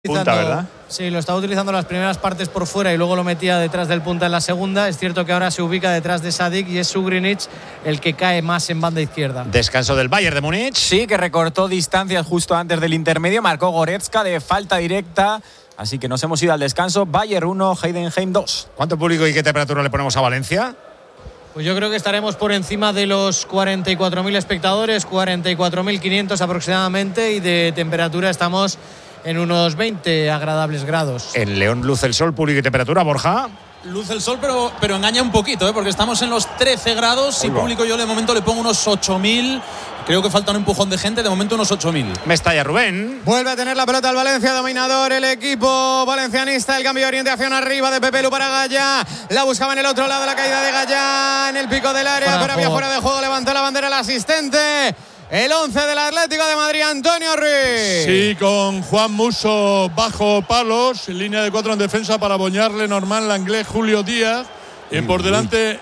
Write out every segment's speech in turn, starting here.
Punta, ¿verdad? Sí, lo estaba utilizando las primeras partes por fuera y luego lo metía detrás del punta en la segunda. Es cierto que ahora se ubica detrás de Sadik y es Sugrinic el que cae más en banda izquierda. Descanso del Bayern de Múnich. Sí, que recortó distancias justo antes del intermedio. Marcó Goretzka de falta directa. Así que nos hemos ido al descanso. Bayern 1, Heidenheim 2. ¿Cuánto público y qué temperatura le ponemos a Valencia? Pues yo creo que estaremos por encima de los 44.000 espectadores, 44.500 aproximadamente, y de temperatura estamos en unos 20 agradables grados. En León luce el sol, público y temperatura, Borja. Luce el sol, pero engaña un poquito, porque estamos en los 13 grados. Y público yo de momento le pongo unos 8.000. Creo que falta un empujón de gente, de momento unos 8.000. Mestalla, Rubén. Vuelve a tener la pelota el Valencia, dominador el equipo valencianista. El cambio de orientación arriba de Pepe Lu para Gallá. La buscaba en el otro lado, la caída de Gallá en el pico del área, pero había fuera de juego. Levantó la bandera el asistente. El 11 del Atlético de Madrid, Antonio Ruiz. Sí, con Juan Musso bajo palos, en línea de 4 en defensa para Boñarle, Normand, Langlais, Julio Díaz. Y por delante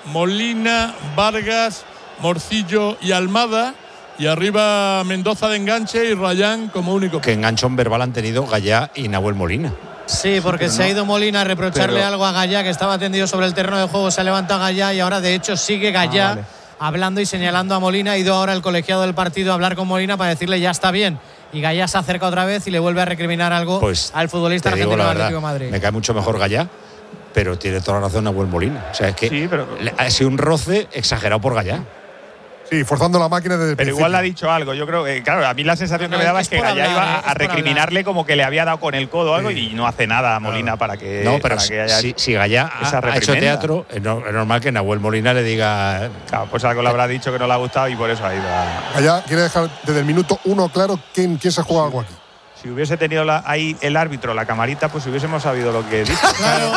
Molina, Vargas, Morcillo y Almada. Y arriba Mendoza de enganche y Rayán como único. Qué enganchón verbal han tenido Gallá y Nahuel Molina. Sí, porque se ha ido Molina a reprocharle algo a Gallá, que estaba tendido sobre el terreno de juego. Se ha levantado Gallá y ahora de hecho sigue Gallá hablando y señalando a Molina. Ha ido ahora el colegiado del partido a hablar con Molina para decirle ya está bien. Y Gallá se acerca otra vez y le vuelve a recriminar algo al futbolista argentino del Atlético de Madrid. Me cae mucho mejor Gallá, pero tiene toda la razón Nahuel Molina. O sea, es que sí, ha sido un roce exagerado por Gallá. Sí, forzando la máquina desde el Pero principio. igual le ha dicho algo. Yo creo que, claro, a mí la sensación que me daba es que Gallá iba a recriminarle como que le había dado con el codo o algo y no hace nada a Molina para que. No, pero para que haya si Gallá ha hecho teatro, es normal que Nahuel Molina le diga. Claro, pues algo le habrá dicho que no le ha gustado y por eso ha ido a. Gallá quiere dejar desde el minuto 1 claro quién se juega algo aquí. Si hubiese tenido ahí el árbitro, la camarita, pues hubiésemos sabido lo que dice.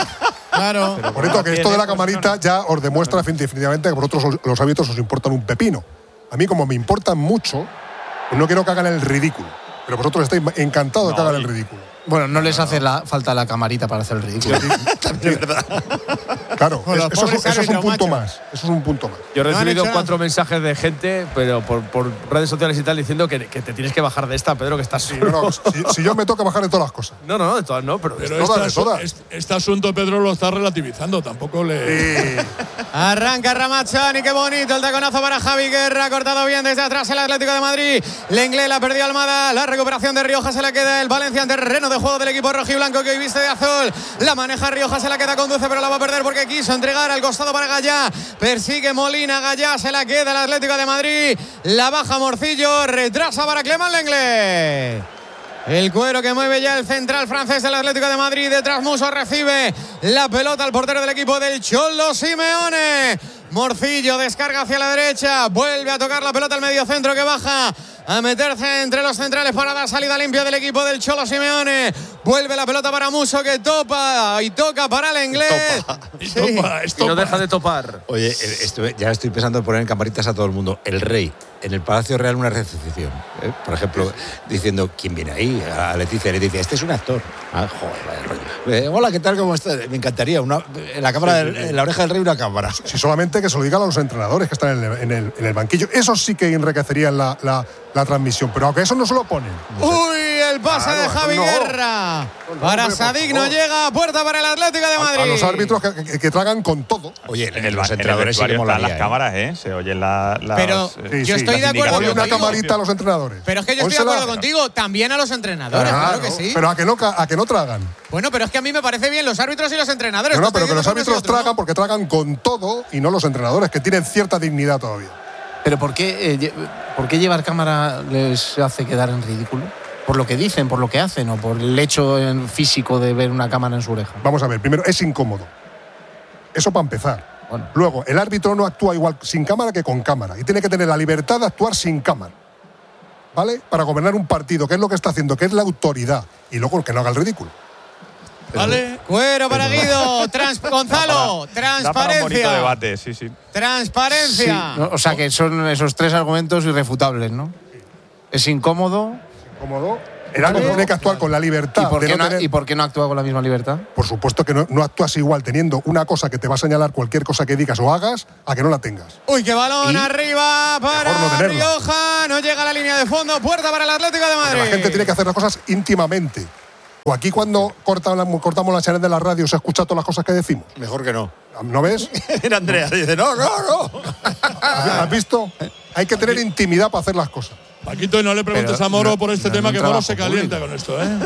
Claro. Por esto que esto de la camarita ya os demuestra definitivamente que vosotros los árbitros os importan un pepino. A mí, como me importan mucho, no quiero que hagan el ridículo. Pero vosotros estáis encantados de que hagan el ridículo. Bueno, no les hace falta la camarita para hacer el ridículo. También es verdad. Claro, eso es un punto más. Eso es un punto más. Yo he recibido 4 mensajes de gente, pero por redes sociales y tal, diciendo que te tienes que bajar de esta, Pedro, que estás… Si yo me toca bajar de todas las cosas. No, de todas no, pero este asunto Pedro lo está relativizando, tampoco le… Arranca Ramachani, qué bonito el taconazo para Javi Guerra, cortado bien desde atrás el Atlético de Madrid. Lenglet la perdió Almada, la recuperación de Rioja se la queda el Valencia en terreno de juego del equipo rojiblanco que hoy viste de azul. La maneja Rioja, se la queda, conduce, pero la va a perder porque quiso entregar al costado para Gallá. Persigue Molina, Gallá se la queda el Atlético de Madrid. La baja Morcillo, retrasa para Clément Lenglet. El cuero que mueve ya el central francés del Atlético de Madrid. Detrás Musso recibe la pelota al portero del equipo del Cholo Simeone. Morcillo descarga hacia la derecha. Vuelve a tocar la pelota al mediocentro que baja a meterse entre los centrales para dar salida limpia del equipo del Cholo Simeone. Vuelve la pelota para Musso que topa y toca para Lenglet. Y no deja de topar. Oye, ya estoy pensando en poner en camaritas a todo el mundo. El rey, en el Palacio Real, una recepción. Por ejemplo, diciendo, ¿quién viene ahí? A Leticia, este es un actor. Joder, hola, ¿qué tal? ¿Cómo estás? Me encantaría. En la cámara, en la oreja del rey, una cámara. Si solamente que se lo digan a los entrenadores que están en el banquillo. Eso sí que enriquecerían la transmisión, pero aunque eso no se lo ponen. Uy, el pase de Javi Guerra. Para Sadik no llega, puerta para el Atlético de Madrid. A los árbitros que tragan con todo. Oye, en los entrenadores sí que están las cámaras, se oyen las… Pero yo estoy de acuerdo contigo. Ponle una camarita a los entrenadores. Pero es que yo estoy de acuerdo contigo, también a los entrenadores, claro que sí. Pero a que no tragan. Bueno, pero es que a mí me parece bien los árbitros y los entrenadores. No, pero que los árbitros tragan porque tragan con todo y no los entrenadores, que tienen cierta dignidad todavía. ¿Pero por qué llevar cámara les hace quedar en ridículo? ¿Por lo que dicen, por lo que hacen o por el hecho físico de ver una cámara en su oreja? Vamos a ver, primero, es incómodo. Eso para empezar. Bueno. Luego, el árbitro no actúa igual sin cámara que con cámara y tiene que tener la libertad de actuar sin cámara, ¿vale? Para gobernar un partido, que es lo que está haciendo, que es la autoridad, y luego que no haga el ridículo. Vale. Cuero para Guido. Gonzalo. Transparencia. Da para un bonito debate, sí. Transparencia. Sí, o sea que son esos 3 argumentos irrefutables, ¿no? Es incómodo. El árbitro tiene que actuar con la libertad. ¿Y por qué no actúa con la misma libertad? Por supuesto que no actúas igual teniendo una cosa que te va a señalar cualquier cosa que digas o hagas a que no la tengas. Uy, qué balón arriba para Rioja. No llega a la línea de fondo. Puerta para el Atlético de Madrid. Pero la gente tiene que hacer las cosas íntimamente. O aquí cuando cortamos la señal de la radio se escucha todas las cosas que decimos. Mejor que no. ¿No ves? Era Andrea, dice, no. ¿Has visto? Hay que tener intimidad para hacer las cosas. Paquito, y no le preguntes a Moro por este tema, que Moro se calienta con esto, ¿eh?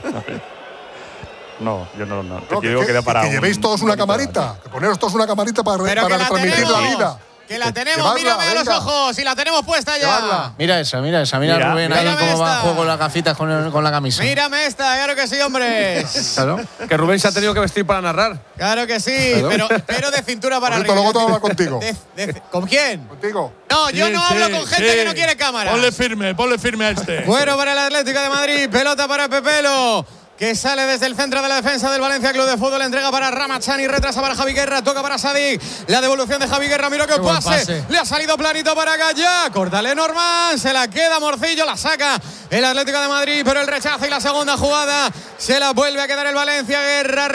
No, yo no. Que llevéis todos una camarita. Que poneros todos una camarita para retransmitir la vida. Que la tenemos, mírame a los ojos y la tenemos puesta ya. Llevarla. Mira Rubén ahí cómo va a juego las gafitas con la camisa. Mírame esta, claro que sí, hombre. Claro. Que Rubén se ha tenido que vestir para narrar. Claro que sí, pero de cintura para arriba. Luego te voy a hablar contigo. ¿Con quién? Contigo. No, yo no hablo con gente que no quiere cámara. Ponle firme a este. Bueno para el Atlético de Madrid, pelota para Pepelo, que sale desde el centro de la defensa del Valencia Club de Fútbol, entrega para Ramachani, retrasa para Javi Guerra, toca para Sadik, la devolución de Javi Guerra, mira qué pase, le ha salido planito para Gallá, córtale Norman, se la queda Morcillo, la saca el Atlético de Madrid, pero el rechazo y la segunda jugada se la vuelve a quedar el Valencia. Guerra,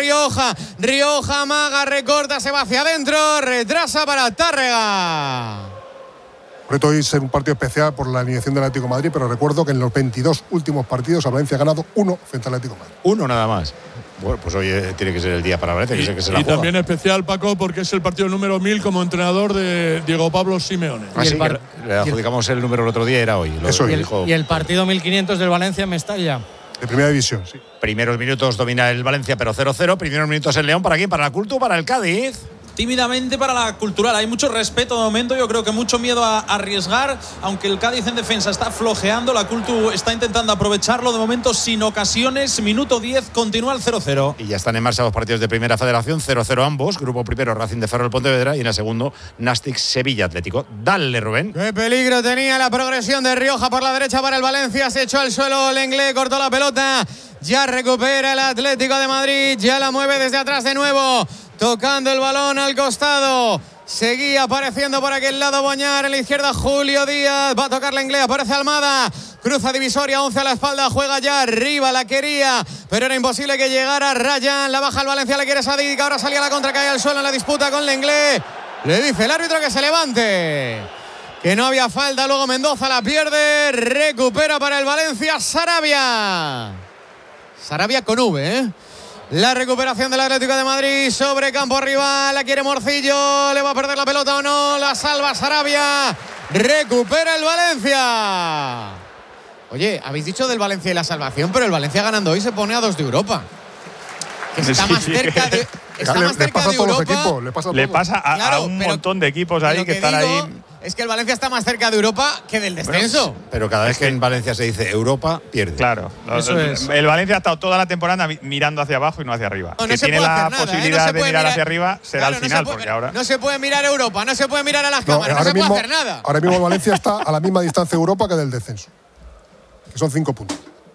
Rioja amaga, recorta, se va hacia adentro, retrasa para Tárrega. Hoy es un partido especial por la alineación del Atlético de Madrid, pero recuerdo que en los 22 últimos partidos el Valencia ha ganado 1 frente al Atlético de Madrid. 1 nada más. Bueno, pues hoy tiene que ser el día para Valencia, que sé que se la juega. Y también especial, Paco, porque es el partido número 1000 como entrenador de Diego Pablo Simeone. Así que le adjudicamos el número el otro día, era hoy. Y el partido 1500 del Valencia en Mestalla. De primera división, sí. Primeros minutos domina el Valencia, pero 0-0. Primeros minutos el León. ¿Para quién? ¿Para la Cultu? ¿Para el Cádiz? Tímidamente para la Cultural. Hay mucho respeto de momento, yo creo que mucho miedo a arriesgar, aunque el Cádiz en defensa está flojeando, la Cultu está intentando aprovecharlo de momento sin ocasiones. Minuto 10, continúa el 0-0. Y ya están en marcha 2 partidos de Primera Federación, 0-0 ambos. Grupo primero, Racing de Ferrol Pontevedra, y en el segundo, Nàstic Sevilla Atlético. Dale, Rubén. Qué peligro tenía la progresión de Rioja por la derecha para el Valencia, se echó al suelo Lenglet, cortó la pelota, ya recupera el Atlético de Madrid, ya la mueve desde atrás de nuevo, tocando el balón al costado. Seguía apareciendo por aquel lado Boñar, en la izquierda Julio Díaz, va a tocar Lenglet, aparece Almada, cruza divisoria, 11 a la espalda, juega ya arriba, la quería, pero era imposible que llegara. Ryan, la baja el Valencia, le quiere Sadik, ahora salía a la contra, cae al suelo en la disputa con Lenglet, le dice el árbitro que se levante, que no había falta, luego Mendoza la pierde, recupera para el Valencia Sarabia con V, ¿eh? La recuperación del Atlético de Madrid sobre campo rival, la quiere Morcillo, le va a perder la pelota o no, la salva Sarabia, recupera el Valencia. Oye, habéis dicho del Valencia y la salvación, pero el Valencia ganando hoy se pone a 2 de Europa. Que está más cerca de, le pasa a todos los equipos, le pasa a un montón de equipos ahí que están ahí. Es que el Valencia está más cerca de Europa que del descenso. Pero cada vez que en Valencia se dice Europa, pierde. Claro. El Valencia ha estado toda la temporada mirando hacia abajo y no hacia arriba. No, que se tiene puede la hacer nada, posibilidad no de mirar hacia arriba será al final, porque ahora. No se puede mirar Europa, no se puede mirar a las cámaras, no se puede hacer nada. Ahora mismo el Valencia está a la misma distancia de Europa que del descenso, que son 5 puntos.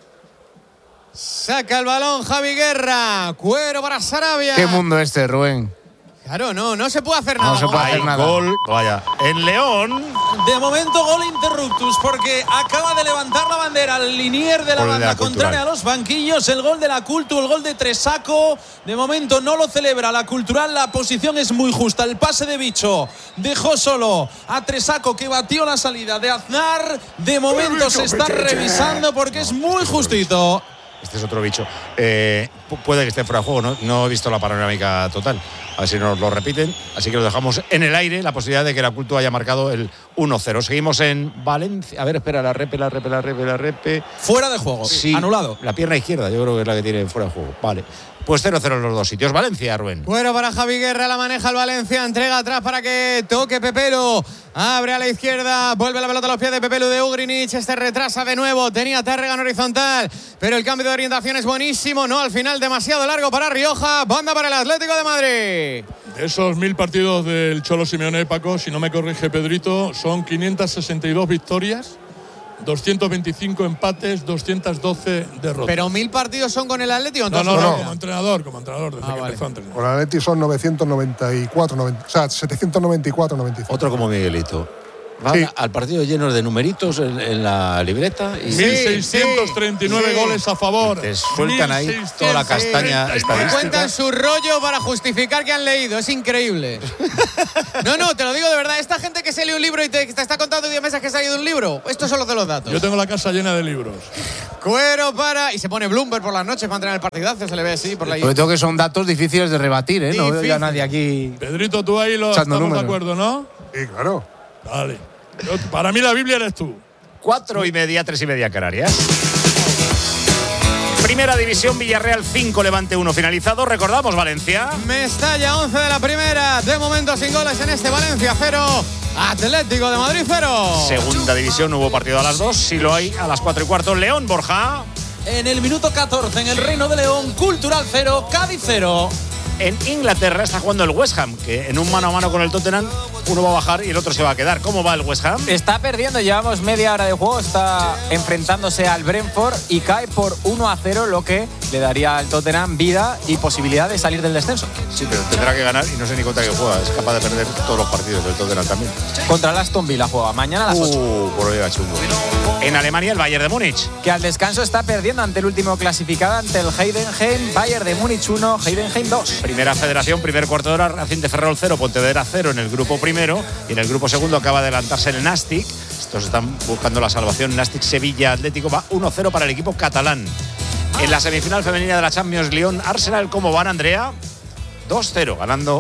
Saca el balón Javi Guerra, cuero para Sarabia. ¿Qué mundo este, Rubén? Claro, no se puede hacer nada. No se puede hacer nada. Gol, vaya. En León. De momento gol interruptus, porque acaba de levantar la bandera al linier de la banda contraria a los banquillos. El gol de la Cultu, el gol de Tresaco. De momento no lo celebra la Cultural. La posición es muy justa. El pase de Bicho dejó solo a Tresaco, que batió la salida de Aznar. De momento se está revisando porque es muy justito. Este es otro bicho. Puede que esté fuera de juego, no he visto la panorámica total. A ver si nos lo repiten. Así que lo dejamos en el aire, la posibilidad de que la Cultu haya marcado el 1-0. Seguimos en Valencia. A ver, espera, la repe. Fuera de juego, sí, anulado. La pierna izquierda, yo creo que es la que tiene fuera de juego. Vale. Pues 0-0 en los 2 sitios. Valencia, Rubén. Bueno, para Javi Guerra, la maneja el Valencia, entrega atrás para que toque Pepelu. Abre a la izquierda, vuelve la pelota a los pies de Pepelu de Ugrinic. Este retrasa de nuevo, tenía Tárrega en horizontal, pero el cambio de orientación es buenísimo. No, al final demasiado largo para Rioja. Banda para el Atlético de Madrid. De esos 1000 partidos del Cholo Simeone, Paco, si no me corrige Pedrito, son 562 victorias, 225 empates, 212 derrotas. ¿Pero 1000 partidos son con el Atlético? No, como entrenador, desde que empezó a entrenar. Con el Atlético son 994, o sea, 794, 95. Otro como Miguelito. van al partido llenos de numeritos en la libreta. Y 1.639 goles a favor. Te sueltan ahí toda la castaña estadística. Te cuentan su rollo para justificar que han leído. Es increíble. No, te lo digo de verdad. Esta gente que se lee un libro y te está contando 10 meses que se ha leído un libro, estos son los de los datos. Yo tengo la casa llena de libros. Cuero para... Y se pone Bloomberg por las noches para entrenar el partidazo. Se le ve así por la... Sobre todo que son datos difíciles de rebatir, ¿eh? No veo a nadie aquí... Pedrito, tú ahí estamos de acuerdo, ¿no? Sí, claro. Vale. Para mí la Biblia eres tú. 4:30, 3:30 Canarias. Primera división, Villarreal 5, Levante 1 finalizado. Recordamos, Valencia. Mestalla 11 de la primera. De momento sin goles en este Valencia 0. Atlético de Madrid 0. Segunda división, hubo partido a las 2. Sí lo hay a las 4:15. León, Borja. En el minuto 14, en el Reino de León, Cultural 0, Cádiz 0. En Inglaterra está jugando el West Ham, que en un mano a mano con el Tottenham, uno va a bajar y el otro se va a quedar. ¿Cómo va el West Ham? Está perdiendo, llevamos media hora de juego, está enfrentándose al Brentford y cae por 1-0, lo que le daría al Tottenham vida y posibilidad de salir del descenso. Sí, pero tendrá que ganar y no sé ni contra qué juega. Es capaz de perder todos los partidos del Tottenham también. Contra el Aston Villa juega mañana a las 8. Por hoy va chungo. En Alemania, el Bayern de Múnich. Que al descanso está perdiendo ante el último clasificado, ante el Heidenheim. Bayern de Múnich 1, Heidenheim 2. Primera federación, primer cuarto de hora, Racing de Ferrol 0, Pontevedra 0 en el grupo primero. Y en el grupo segundo acaba de adelantarse el Nastic. Estos están buscando la salvación. Nastic Sevilla Atlético va 1-0 para el equipo catalán. En la semifinal femenina de la Champions, Lyon Arsenal, ¿cómo van, Andrea? 2-0, ganando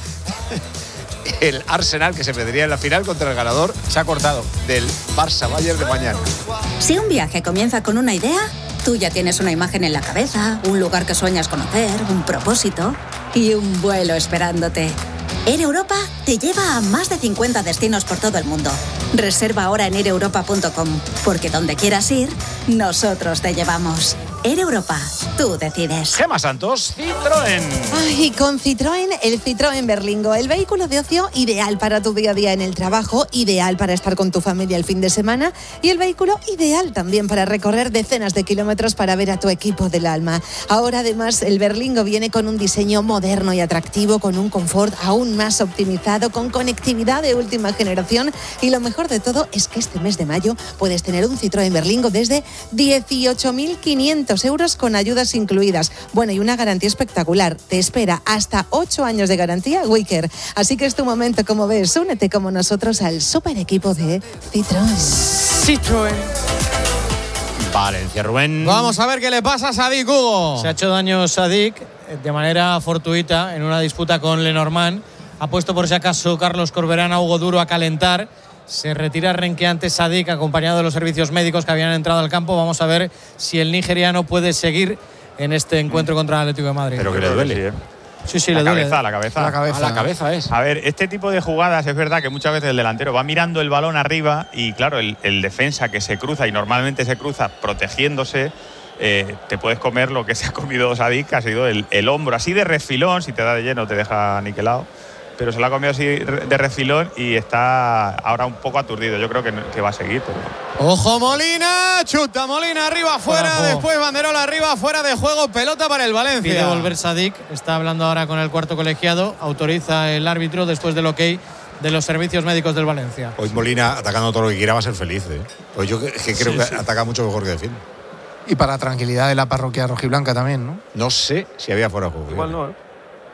el Arsenal, que se perdería en la final contra el ganador. Se ha cortado. Del Barça Bayern de mañana. Si un viaje comienza con una idea, tú ya tienes una imagen en la cabeza, un lugar que sueñas conocer, un propósito y un vuelo esperándote. Air Europa te lleva a más de 50 destinos por todo el mundo. Reserva ahora en aireuropa.com, porque donde quieras ir, nosotros te llevamos. Air Europa, tú decides. Gemma Santos, Citroën. Ay, con Citroën, el Citroën Berlingo, el vehículo de ocio ideal para tu día a día en el trabajo, ideal para estar con tu familia el fin de semana y el vehículo ideal también para recorrer decenas de kilómetros para ver a tu equipo del alma. Ahora además el Berlingo viene con un diseño moderno y atractivo, con un confort aún más optimizado, con conectividad de última generación y lo mejor de todo es que este mes de mayo puedes tener un Citroën Berlingo desde 18.500 euros con ayudas incluidas. Bueno, y una garantía espectacular. Te espera hasta 8 años de garantía Wicker. Así que es tu momento, como ves. Únete como nosotros al super equipo de Citroën. Valencia, Rubén. Vamos a ver qué le pasa a Sadik, Hugo. Se ha hecho daño Sadik de manera fortuita en una disputa con Lenormand. Ha puesto por si acaso Carlos Corberán a Hugo Duro a calentar. Se retira renqueante Sadik, acompañado de los servicios médicos que habían entrado al campo. Vamos a ver si el nigeriano puede seguir en este encuentro contra el Atlético de Madrid. Pero que le duele. Sí, la le duele. cabeza, la cabeza. La cabeza es. A ver, este tipo de jugadas es verdad que muchas veces el delantero va mirando el balón arriba y claro, el defensa que se cruza y normalmente se cruza protegiéndose, te puedes comer lo que se ha comido Sadik, que ha sido el hombro así de refilón. Si te da de lleno te deja niquelado. Pero se lo ha comido así de refilón y está ahora un poco aturdido. Yo creo que va a seguir. Pero... Ojo Molina, chuta Molina arriba, fuera, después banderola arriba, fuera de juego, pelota para el Valencia. Pide volver Sadik, está hablando ahora con el cuarto colegiado, autoriza el árbitro después del ok de los servicios médicos del Valencia. Hoy Molina, atacando todo lo que quiera, va a ser feliz. Pues yo creo que ataca mucho mejor que defiende. Y para tranquilidad de la parroquia rojiblanca también, ¿no? No sé si había fuera de juego. Igual no,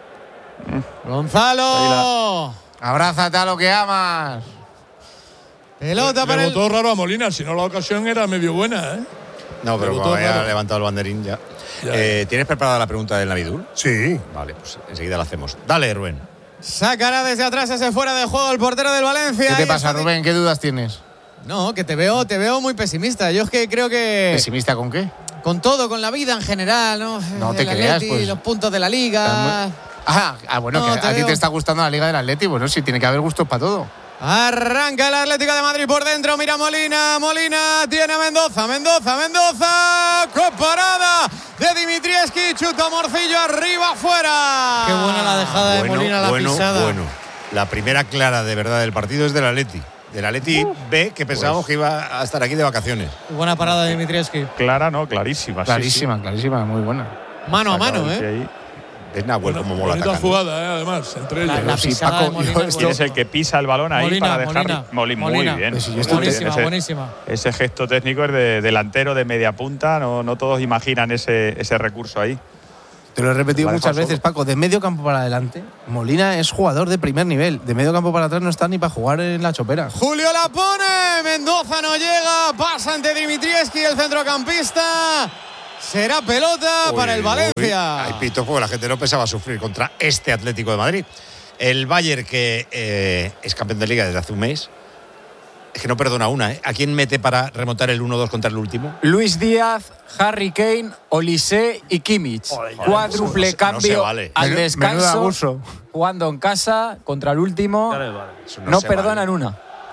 Gonzalo. Abrázate a lo que amas. Pelota para el... votó raro a Molina, si no la ocasión era medio buena, ¿eh? No, pero como había levantado el banderín ya. ¿Tienes preparada la pregunta del Navidul? Sí. Vale, pues enseguida la hacemos. Dale, Rubén. Sacará desde atrás ese fuera de juego el portero del Valencia. ¿Qué te pasa, Rubén? ¿Qué dudas tienes? No, que te veo muy pesimista. Yo es que creo que... ¿Pesimista con qué? Con todo, con la vida en general, ¿no? No te creas, pues. Los puntos de la Liga. Bueno, no, que a ti te está gustando la Liga del Atleti. Bueno, sí, tiene que haber gustos para todo. Arranca el Atlético de Madrid por dentro, mira Molina, tiene a Mendoza, ¡qué parada de Dimitrievski! Chuta Morcillo arriba, fuera. Qué buena la dejada de Molina, la pisada. Bueno, la primera clara de verdad del partido es del Atleti. Del Atleti B, que pensábamos que iba a estar aquí de vacaciones. Buena parada de Dimitrievski. Clara, no, clarísima. Clarísima, muy buena. Mano a mano, ¿eh? ¿Ves, Nahuel, cómo mola bonita atacando? jugada, además, entre ellos. La pisada de Molina es ¿Quién es el que pisa el balón ahí Molina, para dejar? Molina. Muy bien. Buenísima, Ese- buenísima. Ese gesto técnico es de delantero, de media punta. No todos imaginan ese recurso ahí. Te lo he repetido La muchas deja veces, solo. Paco. De medio campo para adelante, Molina es jugador de primer nivel. De medio campo para atrás no está ni para jugar en la chopera. Julio la pone, Mendoza no llega, pasa ante Dimitrievski, el centrocampista. Será pelota para el Valencia. Hay pitos porque la gente no pensaba sufrir contra este Atlético de Madrid. El Bayern, que es campeón de Liga desde hace un mes, es que no perdona una. ¿A quién mete para remontar el 1-2 contra el último? Luis Díaz, Harry Kane, Olise y Kimmich. Cuádruple no se cambio vale. al Menudo descanso. abuso. Jugando en casa contra el último. Eso No se perdonan vale. una.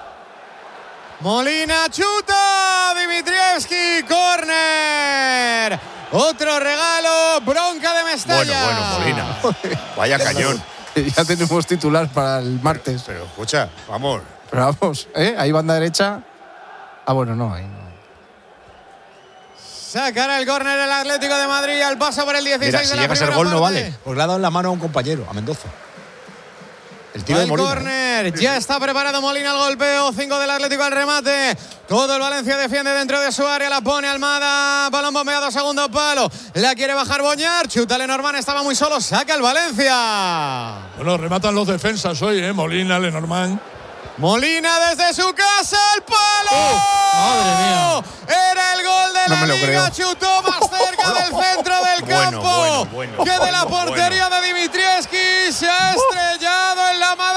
Molina chuta, Dimitrievski, córner. Otro regalo, bronca de Mestalla. Bueno, Molina. Vaya cañón. Ya tenemos titular para el martes. Pero escucha, vamos. Pero vamos, ahí banda derecha. Ah, bueno, no, ahí no. Sacará el córner el Atlético de Madrid al paso por el 16 Mira, de si la llega a ser primera gol no parte. vale. Porque le ha dado en la mano a un compañero, a Mendoza. El tiro de El Molina. córner, ya está preparado Molina al golpeo, 5 del Atlético al remate. Todo el Valencia defiende dentro de su área, la pone Almada, balón bombeado, segundo palo. La quiere bajar Boñar, chuta Lenormand, estaba muy solo, saca el Valencia. Bueno, rematan los defensas hoy, Molina, Lenormand. Molina desde su casa, el palo. Madre mía. Era el gol de No la me lo Liga, creo. chutó más cerca del centro del campo que de la portería de Dimitrievski. Se ha estrellado en la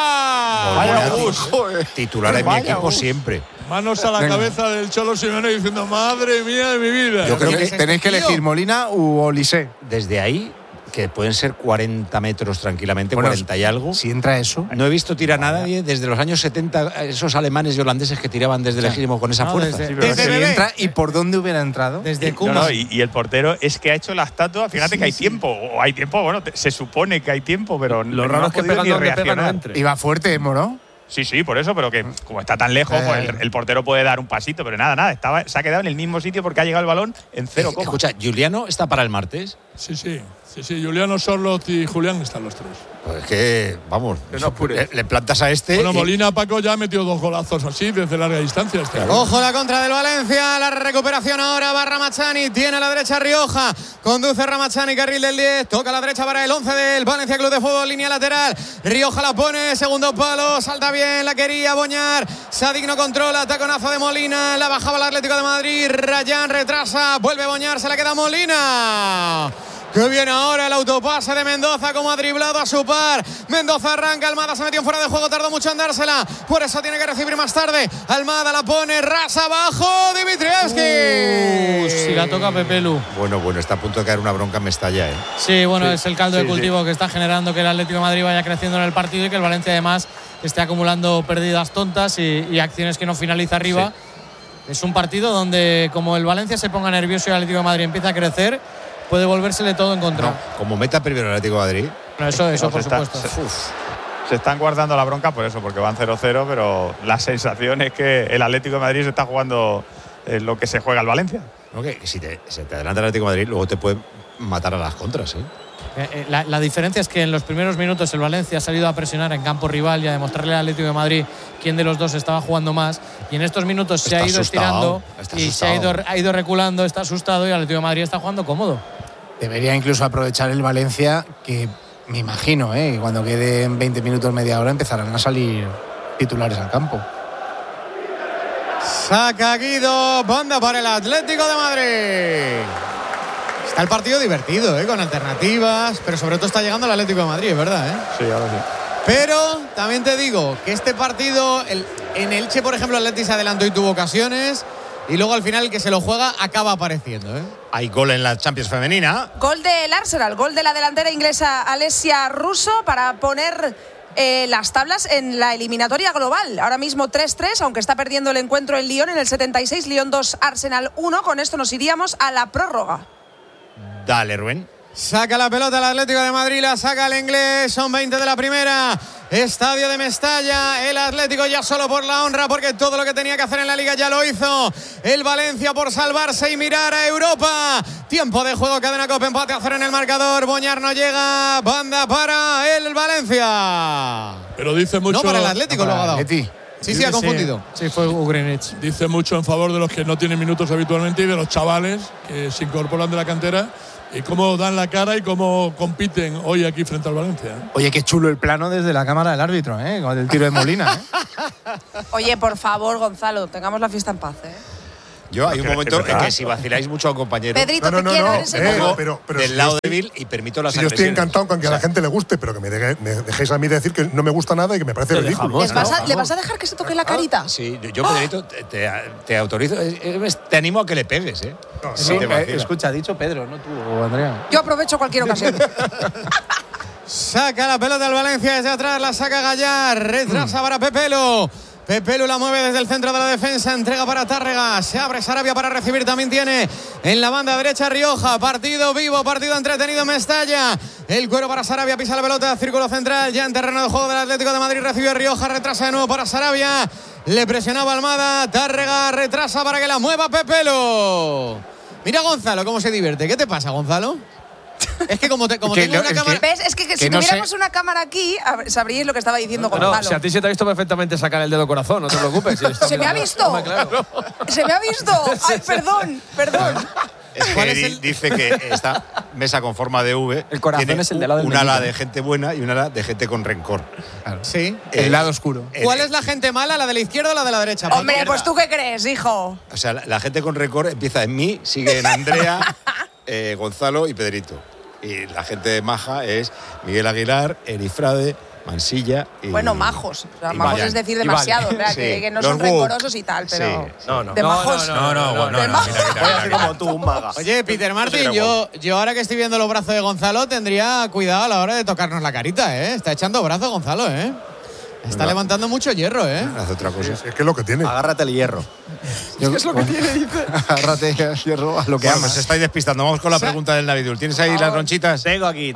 madera. Molina, titular en mi equipo siempre. Manos a la cabeza del Cholo Simeone diciendo, madre mía de mi vida. Yo creo que Tenéis que elegir Molina u Olise. desde ahí, que pueden ser 40 metros tranquilamente, Bueno, 40 y algo. Si entra eso. No he visto tirar a nadie desde los años 70, esos alemanes y holandeses que tiraban desde lejísimo con esa No, fuerza. desde- Desde Si bebé. entra y por dónde hubiera entrado. Desde No, Kuma. no, y el portero es que ha hecho la estatua. Fíjate que hay tiempo. O hay tiempo, bueno, se supone que hay tiempo, pero Lo no raro ha es que podido pega ni donde pega no reaccionar. entre. Iba fuerte, Moro. Sí, por eso, pero que como está tan lejos, pues el portero puede dar un pasito, pero nada, se ha quedado en el mismo sitio porque ha llegado el balón en 0, Escucha, ¿Juliano está para el martes? Sí, Juliano, Sorloth y Julián están los tres. Pues es que, vamos, Que no apure. le plantas a este. Bueno, y- Molina, Paco, ya ha metido 2 golazos así desde larga distancia. Ojo la contra del Valencia, la recuperación ahora va Ramachani, tiene a la derecha Rioja, conduce Ramachani, carril del 10, toca a la derecha para el 11 del Valencia Club de Fútbol, línea lateral, Rioja la pone, segundo palo, salta bien, la quería Boñar, Sadik no controla, taconazo de Molina, la bajaba el Atlético de Madrid, Rayán retrasa, vuelve Boñar, se la queda Molina. Que viene ahora el autopase de Mendoza, como ha driblado a su par. Mendoza arranca, Almada se metió en fuera de juego, tardó mucho en dársela. Por eso tiene que recibir más tarde. Almada la pone, rasa abajo, Dimitrievski. Si la toca Pepe Lu. Bueno, está a punto de caer una bronca en Mestalla, ¿eh? Sí, bueno, es el caldo de cultivo que está generando que el Atlético de Madrid vaya creciendo en el partido y que el Valencia además esté acumulando pérdidas tontas y acciones que no finaliza arriba. Es un partido donde, como el Valencia se ponga nervioso y el Atlético de Madrid empieza a crecer, puede volvérsele todo en contra. No, como meta primero el Atlético de Madrid. Bueno, eso No, por se está- supuesto. Se están guardando la bronca por eso, porque van 0-0, pero la sensación es que el Atlético de Madrid se está jugando lo que se juega el Valencia. ¿No? Que si se te adelanta el Atlético de Madrid, luego te puede matar a las contras, ¿eh? La diferencia es que en los primeros minutos el Valencia ha salido a presionar en campo rival y a demostrarle al Atlético de Madrid quién de los dos estaba jugando más. Y en estos minutos se Está ha ido asustado, estirando está y asustado. ha ido reculando, está asustado y el Atlético de Madrid está jugando cómodo. Debería incluso aprovechar el Valencia, que me imagino, que cuando queden 20 minutos, media hora, empezarán a salir titulares al campo. Saca Guido, banda para el Atlético de Madrid. Está el partido divertido, con alternativas, pero sobre todo está llegando el Atlético de Madrid, es verdad, Sí, ahora sí. Pero también te digo que este partido, en Elche, por ejemplo, el Atleti se adelantó y tuvo ocasiones, y luego al final el que se lo juega acaba apareciendo, Hay gol en la Champions femenina. Gol del Arsenal, gol de la delantera inglesa Alessia Russo para poner las tablas en la eliminatoria global. Ahora mismo 3-3, aunque está perdiendo el encuentro en Lyon en el 76, Lyon 2, Arsenal 1. Con esto nos iríamos a la prórroga. Dale, Rubén. Saca la pelota el Atlético de Madrid, la saca el inglés, son 20 de la primera. Estadio de Mestalla, el Atlético ya solo por la honra, porque todo lo que tenía que hacer en la Liga ya lo hizo. El Valencia por salvarse y mirar a Europa. Tiempo de juego, cadena COPE, empate a 0 en el marcador. Boñar no llega, banda para el Valencia. Pero dice mucho. No, para el Atlético lo ha dado. Sí, ha confundido. Sí, fue Ugrinich. Dice mucho en favor de los que no tienen minutos habitualmente y de los chavales que se incorporan de la cantera. Y cómo dan la cara y cómo compiten hoy aquí frente al Valencia. Oye, qué chulo el plano desde la cámara del árbitro, con el tiro de Molina. Oye, por favor, Gonzalo, tengamos la fiesta en paz. Yo hay un momento en que si vaciláis mucho a un compañero, Pedrito, te quiero, eres el mejor. pero del lado débil y permito las agresiones. Yo estoy encantado con que a la gente le guste, pero que me dejéis a mí decir que no me gusta nada y que me parece ridículo. ¿Le vas a dejar que se toque la carita? Sí, yo, Pedrito, te autorizo, te animo a que le pegues, ¿eh? Sí, escucha, ha dicho Pedro, no tú, Andrea. Yo aprovecho cualquier ocasión. Saca la pelota del Valencia desde atrás, la saca Gallar, retrasa para Pepelu. Pepelu la mueve desde el centro de la defensa, entrega para Tárrega, se abre Sarabia para recibir, también tiene en la banda derecha Rioja, partido vivo, partido entretenido en Mestalla, el cuero para Sarabia, pisa la pelota, círculo central, ya en terreno de juego del Atlético de Madrid, recibe Rioja, retrasa de nuevo para Sarabia, le presionaba Almada, Tárrega retrasa para que la mueva Pepelu. Mira Gonzalo cómo se divierte, ¿qué te pasa, Gonzalo? Es que como tengo una cámara... ¿Ves? Es que si tuviéramos una cámara aquí, sabríais lo que estaba diciendo Gonzalo. No, si a ti se te ha visto perfectamente sacar el dedo corazón, no te preocupes. ¿Se me ha visto? Claro. ¿Se me ha visto? Ay, perdón. Es que dice que esta mesa con forma de V el corazón tiene es el de lado del un ala de gente buena y un ala de gente con rencor. Claro. Sí. El lado oscuro. ¿Cuál es la gente mala, la de la izquierda o la de la derecha? Hombre, pues tú qué crees, hijo. O sea, la gente con rencor empieza en mí, sigue en Andrea, Gonzalo y Pedrito. Y la gente maja es Miguel Aguilar, Erifrade, Mansilla y... Bueno, majos. O sea, majos es decir demasiado, ¿verdad? Sí. Que no son rencorosos y tal, pero... Sí. No. ¿De majos? No. Voy a ser como tú, un maga. Oye, Peter Martin, yo ahora que estoy viendo los brazos de Gonzalo tendría cuidado a la hora de tocarnos la carita, ¿eh? Está echando brazos Gonzalo, ¿eh? Está levantando mucho hierro, ¿eh? Hace otra cosa. Es que es lo que tiene. Agárrate el hierro. ¿Qué es lo que tiene, dice? Agárrate el hierro a lo que Bueno, amas. pues se estáis despistando. Vamos con la pregunta del Navidul. ¿Tienes ahí las ronchitas? Tengo aquí.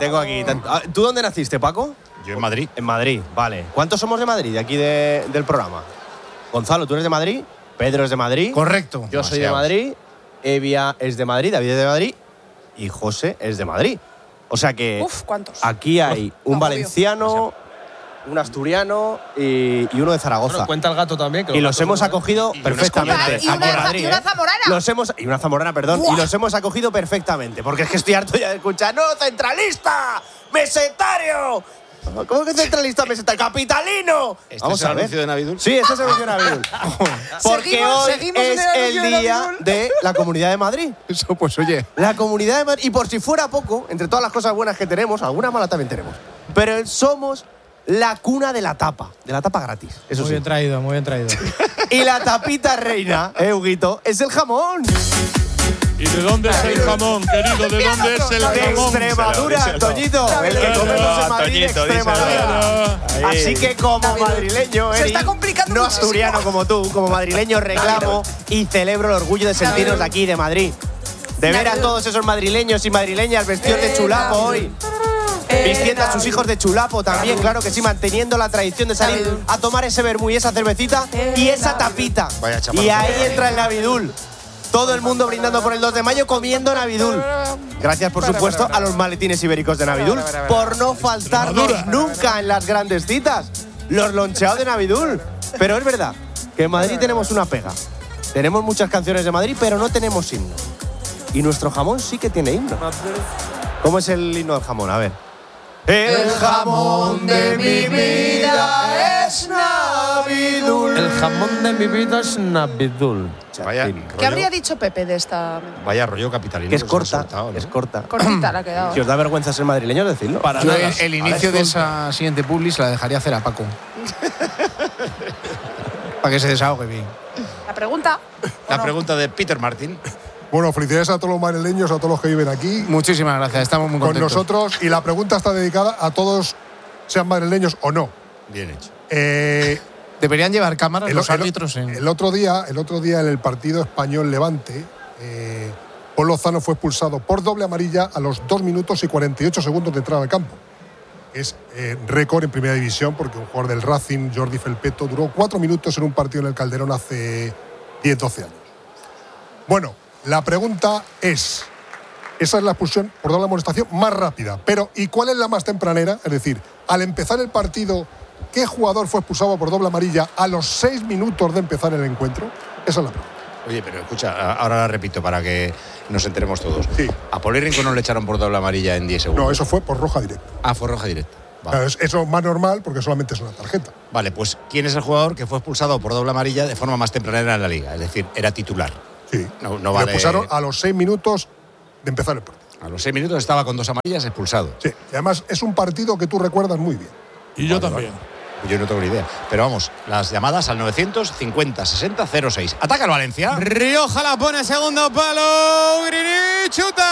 ¿Tú dónde naciste, Paco? Yo en Madrid. En Madrid, vale. ¿Cuántos somos de Madrid, de aquí del programa? Gonzalo, ¿tú eres de Madrid? Pedro es de Madrid. Correcto. Yo soy de Madrid. Evia es de Madrid, David es de Madrid. Y José es de Madrid. O sea que Uf, ¿cuántos? aquí hay un valenciano, un asturiano y uno de Zaragoza. Bueno, cuenta el gato también. Y los hemos acogido perfectamente. Y una zamorana. Y una zamorana, perdón. ¡Buah! Y los hemos acogido perfectamente. Porque es que estoy harto ya de escuchar. ¡No, centralista! ¡Mesetario! ¿Cómo que centralista, mesetario? ¡Capitalino! ¿Este es el anuncio de Navidul? Sí, este es el anuncio de Navidul. Porque hoy es el día de la Comunidad de Madrid. Eso, pues oye. La Comunidad de Madrid. Y por si fuera poco, entre todas las cosas buenas que tenemos, algunas malas también tenemos. Pero somos la cuna de la tapa gratis. Eso Muy sí. bien traído, muy bien traído. Y la tapita reina, Huguito, es el jamón. ¿Y de dónde es el jamón, querido? ¿De dónde es el De jamón? Extremadura, Toñito. El que comemos en Madrid, Extremadura. Así que como madrileño, Se está complicando no muchísimo. asturiano como tú, como madrileño reclamo y celebro el orgullo de sentirnos de aquí, de Madrid. De ver a todos esos madrileños y madrileñas vestidos de chulapo hoy. Vistiendo a sus hijos de chulapo también, claro que sí, manteniendo la tradición de salir a tomar ese vermú y esa cervecita y esa tapita. Y ahí entra el Navidul. Todo el mundo brindando por el 2 de mayo, comiendo Navidul. Gracias, por supuesto, a los maletines ibéricos de Navidul por no faltarnos nunca en las grandes citas. Los loncheados de Navidul. Pero es verdad que en Madrid tenemos una pega. Tenemos muchas canciones de Madrid, pero no tenemos himno. Y nuestro jamón sí que tiene himno. ¿Cómo es el himno del jamón? A ver. El jamón de mi vida es Navidul. El jamón de mi vida es Navidul. ¿Qué habría dicho Pepe de esta? Vaya rollo capitalino. Que es se os ha corta, soltado, ¿no? es corta. Cortita la ha quedado. Si os da vergüenza ser madrileños, decidlo. Yo el inicio de esa siguiente publi se la dejaría hacer a Paco. Para que se desahogue bien. La pregunta. La pregunta de Peter Martin. Bueno, felicidades a todos los madrileños, a todos los que viven aquí. Muchísimas gracias, estamos muy con contentos. nosotros. Y la pregunta está dedicada a todos, sean madrileños o no. Bien hecho. Deberían llevar cámaras los árbitros. El otro día en el partido Español-Levante, Paul Lozano fue expulsado por doble amarilla a los 2 minutos y 48 segundos de entrada al campo. Es récord en primera división porque un jugador del Racing, Jordi Felpeto, duró 4 minutos en un partido en el Calderón hace 10-12 años. Bueno, la pregunta es, esa es la expulsión por doble amonestación más rápida, pero ¿y cuál es la más tempranera? Es decir, al empezar el partido, ¿qué jugador fue expulsado por doble amarilla a los 6 minutos de empezar el encuentro? Esa es la pregunta. Oye, pero escucha, ahora la repito para que nos enteremos todos. Sí. ¿A Poli Rincón no le echaron por doble amarilla en 10 segundos? No, eso fue por roja directa. Ah, fue roja directa. Vale. Claro, eso es más normal porque solamente es una tarjeta. Vale, pues ¿quién es el jugador que fue expulsado por doble amarilla de forma más tempranera en la liga? Es decir, era titular. Sí. No vale. Le expulsaron a los 6 minutos de empezar el partido. A los 6 minutos estaba con 2 amarillas expulsado. Sí, y además es un partido que tú recuerdas muy bien. Y yo también. Vale. Yo no tengo ni idea. Pero vamos, las llamadas al 950-60-06. Ataca el Valencia. Rioja la pone segundo palo. Ugrini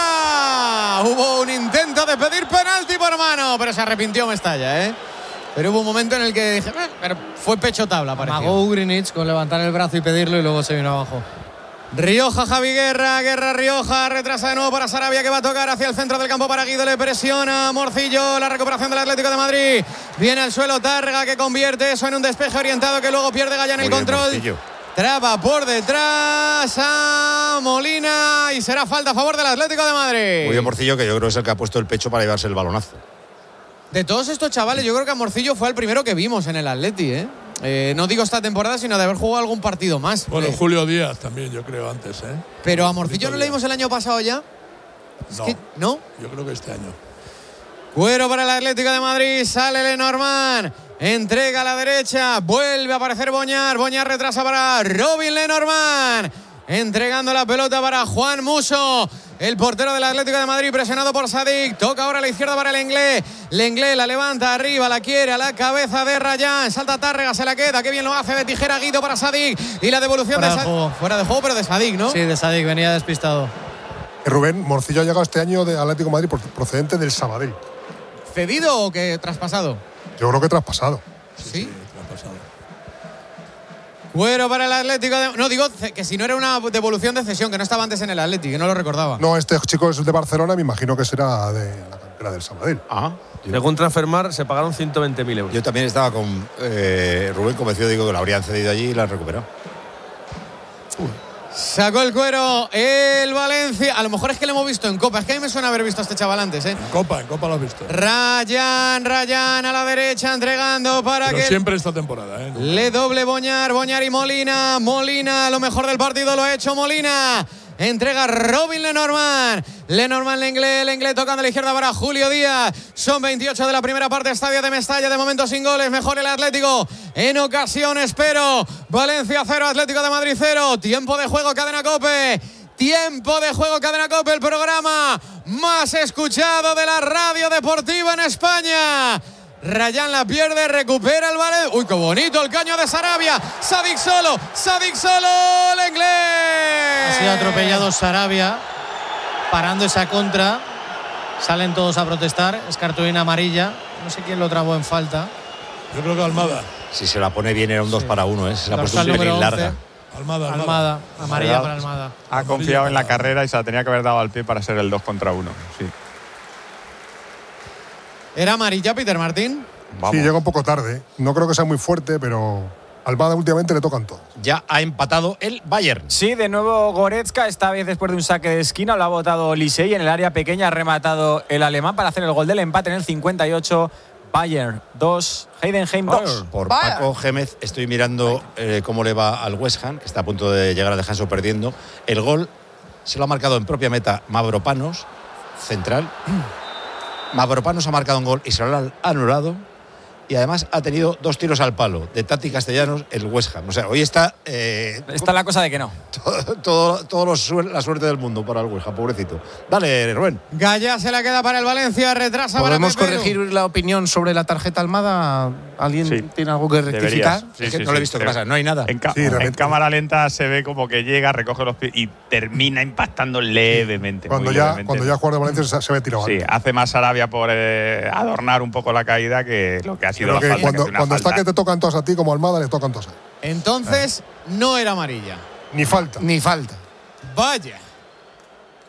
chuta. Hubo un intento de pedir penalti por mano, pero se arrepintió Mestalla, ¿eh? Pero hubo un momento en el que dije, pero fue pecho tabla, pareció. Amagó Ugrinich con levantar el brazo y pedirlo y luego se vino abajo. Rioja, Javi Guerra, Rioja, retrasa de nuevo para Sarabia que va a tocar hacia el centro del campo para Guido, le presiona Morcillo, la recuperación del Atlético de Madrid, viene al suelo Tárrega que convierte eso en un despeje orientado que luego pierde Gallán el control. Morcillo. Traba por detrás a Molina y será falta a favor del Atlético de Madrid. Muy bien, Morcillo, que yo creo que es el que ha puesto el pecho para llevarse el balonazo. De todos estos chavales, yo creo que a Morcillo fue el primero que vimos en el Atleti, ¿eh? No digo esta temporada, sino de haber jugado algún partido más. Bueno, Julio Díaz también, yo creo, antes, ¿eh? Pero a Morcillo no le dimos el año pasado ya. No, ¿No? Yo creo que este año. Cuero para el Atlético de Madrid, sale Lenormand, entrega a la derecha, vuelve a aparecer Boñar retrasa para Robin Lenormand, entregando la pelota para Juan Musso. El portero del Atlético de Madrid presionado por Sadik. Toca ahora a la izquierda para Lenglet. Lenglet la levanta arriba, la quiere a la cabeza de Rayán. Salta Tárrega, se la queda. Qué bien lo hace de tijera Guido para Sadik. Y la devolución fuera de Sadik. Fuera de juego, pero de Sadik, ¿no? Sí, de Sadik, venía despistado. Rubén, Morcillo ha llegado este año de Atlético de Madrid procedente del Sabadell. ¿Cedido o que traspasado? Yo creo que traspasado. Sí. Cuero para el Atlético de... No, digo que si no era una devolución de cesión, que no estaba antes en el Atlético, que no lo recordaba. No, este chico es de Barcelona, me imagino que será de la cantera del Sabadell. Ah. Según Transfermar, se pagaron 120.000 euros. Yo también estaba con Rubén convencido, digo que lo habrían cedido allí y lo han recuperado. Sacó el Cuero el Valencia. A lo mejor es que lo hemos visto en Copa. Es que a mí me suena haber visto a este chaval antes, ¿eh? En Copa lo has visto. Rayán a la derecha entregando para pero que... siempre esta temporada, ¿eh? Le doble Boñar y Molina. Molina, lo mejor del partido lo ha hecho Molina. Entrega Robin Lenormand. Lenglet tocando a la izquierda para Julio Díaz. Son 28 de la primera parte. Estadio de Mestalla, de momento sin goles. Mejor el Atlético en ocasiones, pero Valencia 0, Atlético de Madrid 0. Tiempo de juego, Cadena COPE. Tiempo de juego, Cadena COPE, el programa más escuchado de la radio deportiva en España. Rayán la pierde, recupera el Valencia. Uy, qué bonito el caño de Sarabia. Sadik solo, Lenglet. Ha sido atropellado Sarabia, parando esa contra. Salen todos a protestar. Es cartulina amarilla. No sé quién lo trabó en falta. Yo creo que Almada. Si se la pone bien era un 2 para 1, ¿eh? Se la ha puesto un pelín larga. Almada, amarilla para Almada. Ha confiado en la carrera y se la tenía que haber dado al pie para ser el 2 contra 1. Sí. ¿Era amarilla, Peter Martín? Vamos. Sí, llega un poco tarde. No creo que sea muy fuerte, pero Almada últimamente le tocan todo. Ya ha empatado el Bayern. Sí, de nuevo Goretzka, esta vez después de un saque de esquina, lo ha botado Lisey en el área pequeña, ha rematado el alemán para hacer el gol del empate en el 58. Bayern 2, Heidenheim 2. Por Paco Gémez estoy mirando cómo le va al West Ham, que está a punto de llegar al descanso perdiendo. El gol se lo ha marcado en propia meta Mavropanos, central. Mavropanos ha marcado un gol y se lo ha anulado. Y además ha tenido 2 tiros al palo de Tati Castellanos el West Ham. O sea, hoy está... está la cosa de que no. La suerte del mundo para el West Ham, pobrecito. Dale, Rubén. Gaya se la queda para el Valencia, retrasa para ¿Podemos corregir la opinión sobre la tarjeta Almada? ¿Alguien tiene algo que rectificar? Sí, es que no lo he visto. ¿Qué pasa? No hay nada. En cámara lenta se ve como que llega, recoge los pies y termina impactando levemente. Cuando ya juega de Valencia se ve tirado. Sí, hace más Sarabia por adornar un poco la caída que lo que ha sido. Que cuando está que te tocan todas a ti, como Almada, le tocan todas a él. Entonces, no era amarilla. Ni falta. Ni falta. Vaya.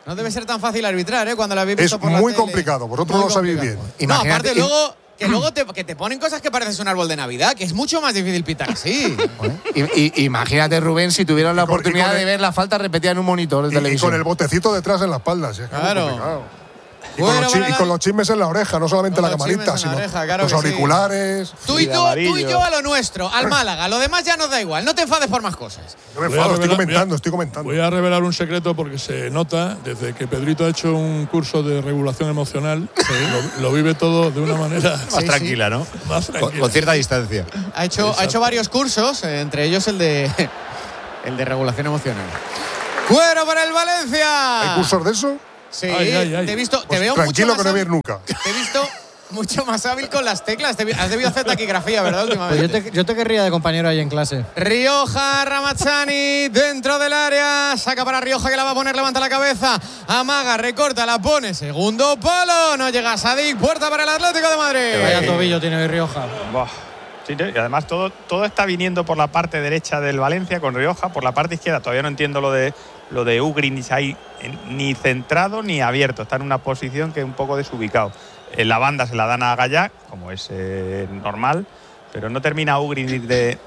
No debe ser tan fácil arbitrar, ¿eh? Cuando la habéis visto Es por la muy tele. complicado, vosotros lo sabéis bien. No, aparte luego te ponen cosas que pareces un árbol de Navidad, que es mucho más difícil pitar así. Imagínate, Rubén, si tuvieran la oportunidad de ver la falta repetida en un monitor de televisión. Y con el botecito detrás en la espalda. ¿Sí? Claro. Y con los chismes en la oreja, no solamente la camarita, sino los auriculares. Tú y yo a lo nuestro, al Málaga. Lo demás ya nos da igual. No te enfades por más cosas. No me enfado, estoy comentando. Voy a revelar un secreto porque se nota, desde que Pedrito ha hecho un curso de regulación emocional, lo vive todo de una manera más tranquila, ¿no? Más tranquila. Con cierta distancia. Ha hecho varios cursos, entre ellos el de regulación emocional. ¡Cuero para el Valencia! ¿Hay cursos de eso? Sí, te he visto. Te veo tranquilo mucho que no voy a ir nunca. Te he visto mucho más hábil con las teclas. Has debido hacer taquigrafía, ¿verdad? Últimamente. Pues yo te querría de compañero ahí en clase. Rioja, Ramazzani dentro del área. Saca para Rioja, que la va a poner, levanta la cabeza. Amaga, recorta, la pone. Segundo palo. No llega Sadik. Puerta para el Atlético de Madrid. Vaya tobillo tiene hoy Rioja. Sí, y además todo está viniendo por la parte derecha del Valencia con Rioja. Por la parte izquierda todavía no entiendo lo de Ugrinic ahí ni centrado ni abierto. Está en una posición que es un poco desubicado. En la banda se la dan a Gallá, como es normal, pero no termina Ugrinic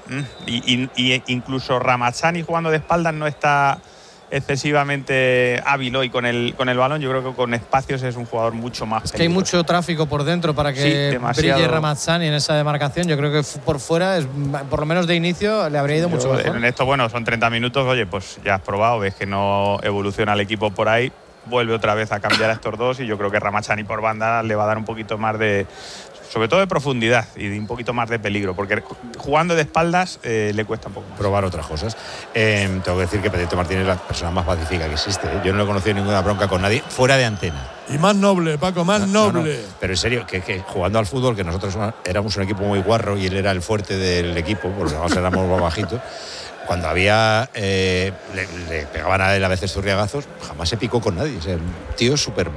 y incluso Ramazzani jugando de espaldas no está excesivamente hábil hoy con el balón. Yo creo que con espacios es un jugador mucho más peligroso. Que hay mucho tráfico por dentro para que brille Ramazzani en esa demarcación. Yo creo que por fuera, por lo menos de inicio, le habría ido mucho mejor. En esto, son 30 minutos. Oye, pues ya has probado, ves que no evoluciona el equipo por ahí. Vuelve otra vez a cambiar a estos dos y yo creo que Ramazzani por banda le va a dar un poquito más sobre todo de profundidad y de un poquito más de peligro, porque jugando de espaldas le cuesta un poco más. Probar otras cosas. Tengo que decir que Pedrito Martínez es la persona más pacífica que existe. Yo no he conocido ninguna bronca con nadie fuera de antena. Y más noble, Paco, más noble. No. Pero en serio, que jugando al fútbol, que nosotros éramos un equipo muy guarro y él era el fuerte del equipo, porque nosotros éramos más bajitos. Cuando había le pegaban a él a veces zurriagazos, jamás se picó con nadie. O sea, un tío súper...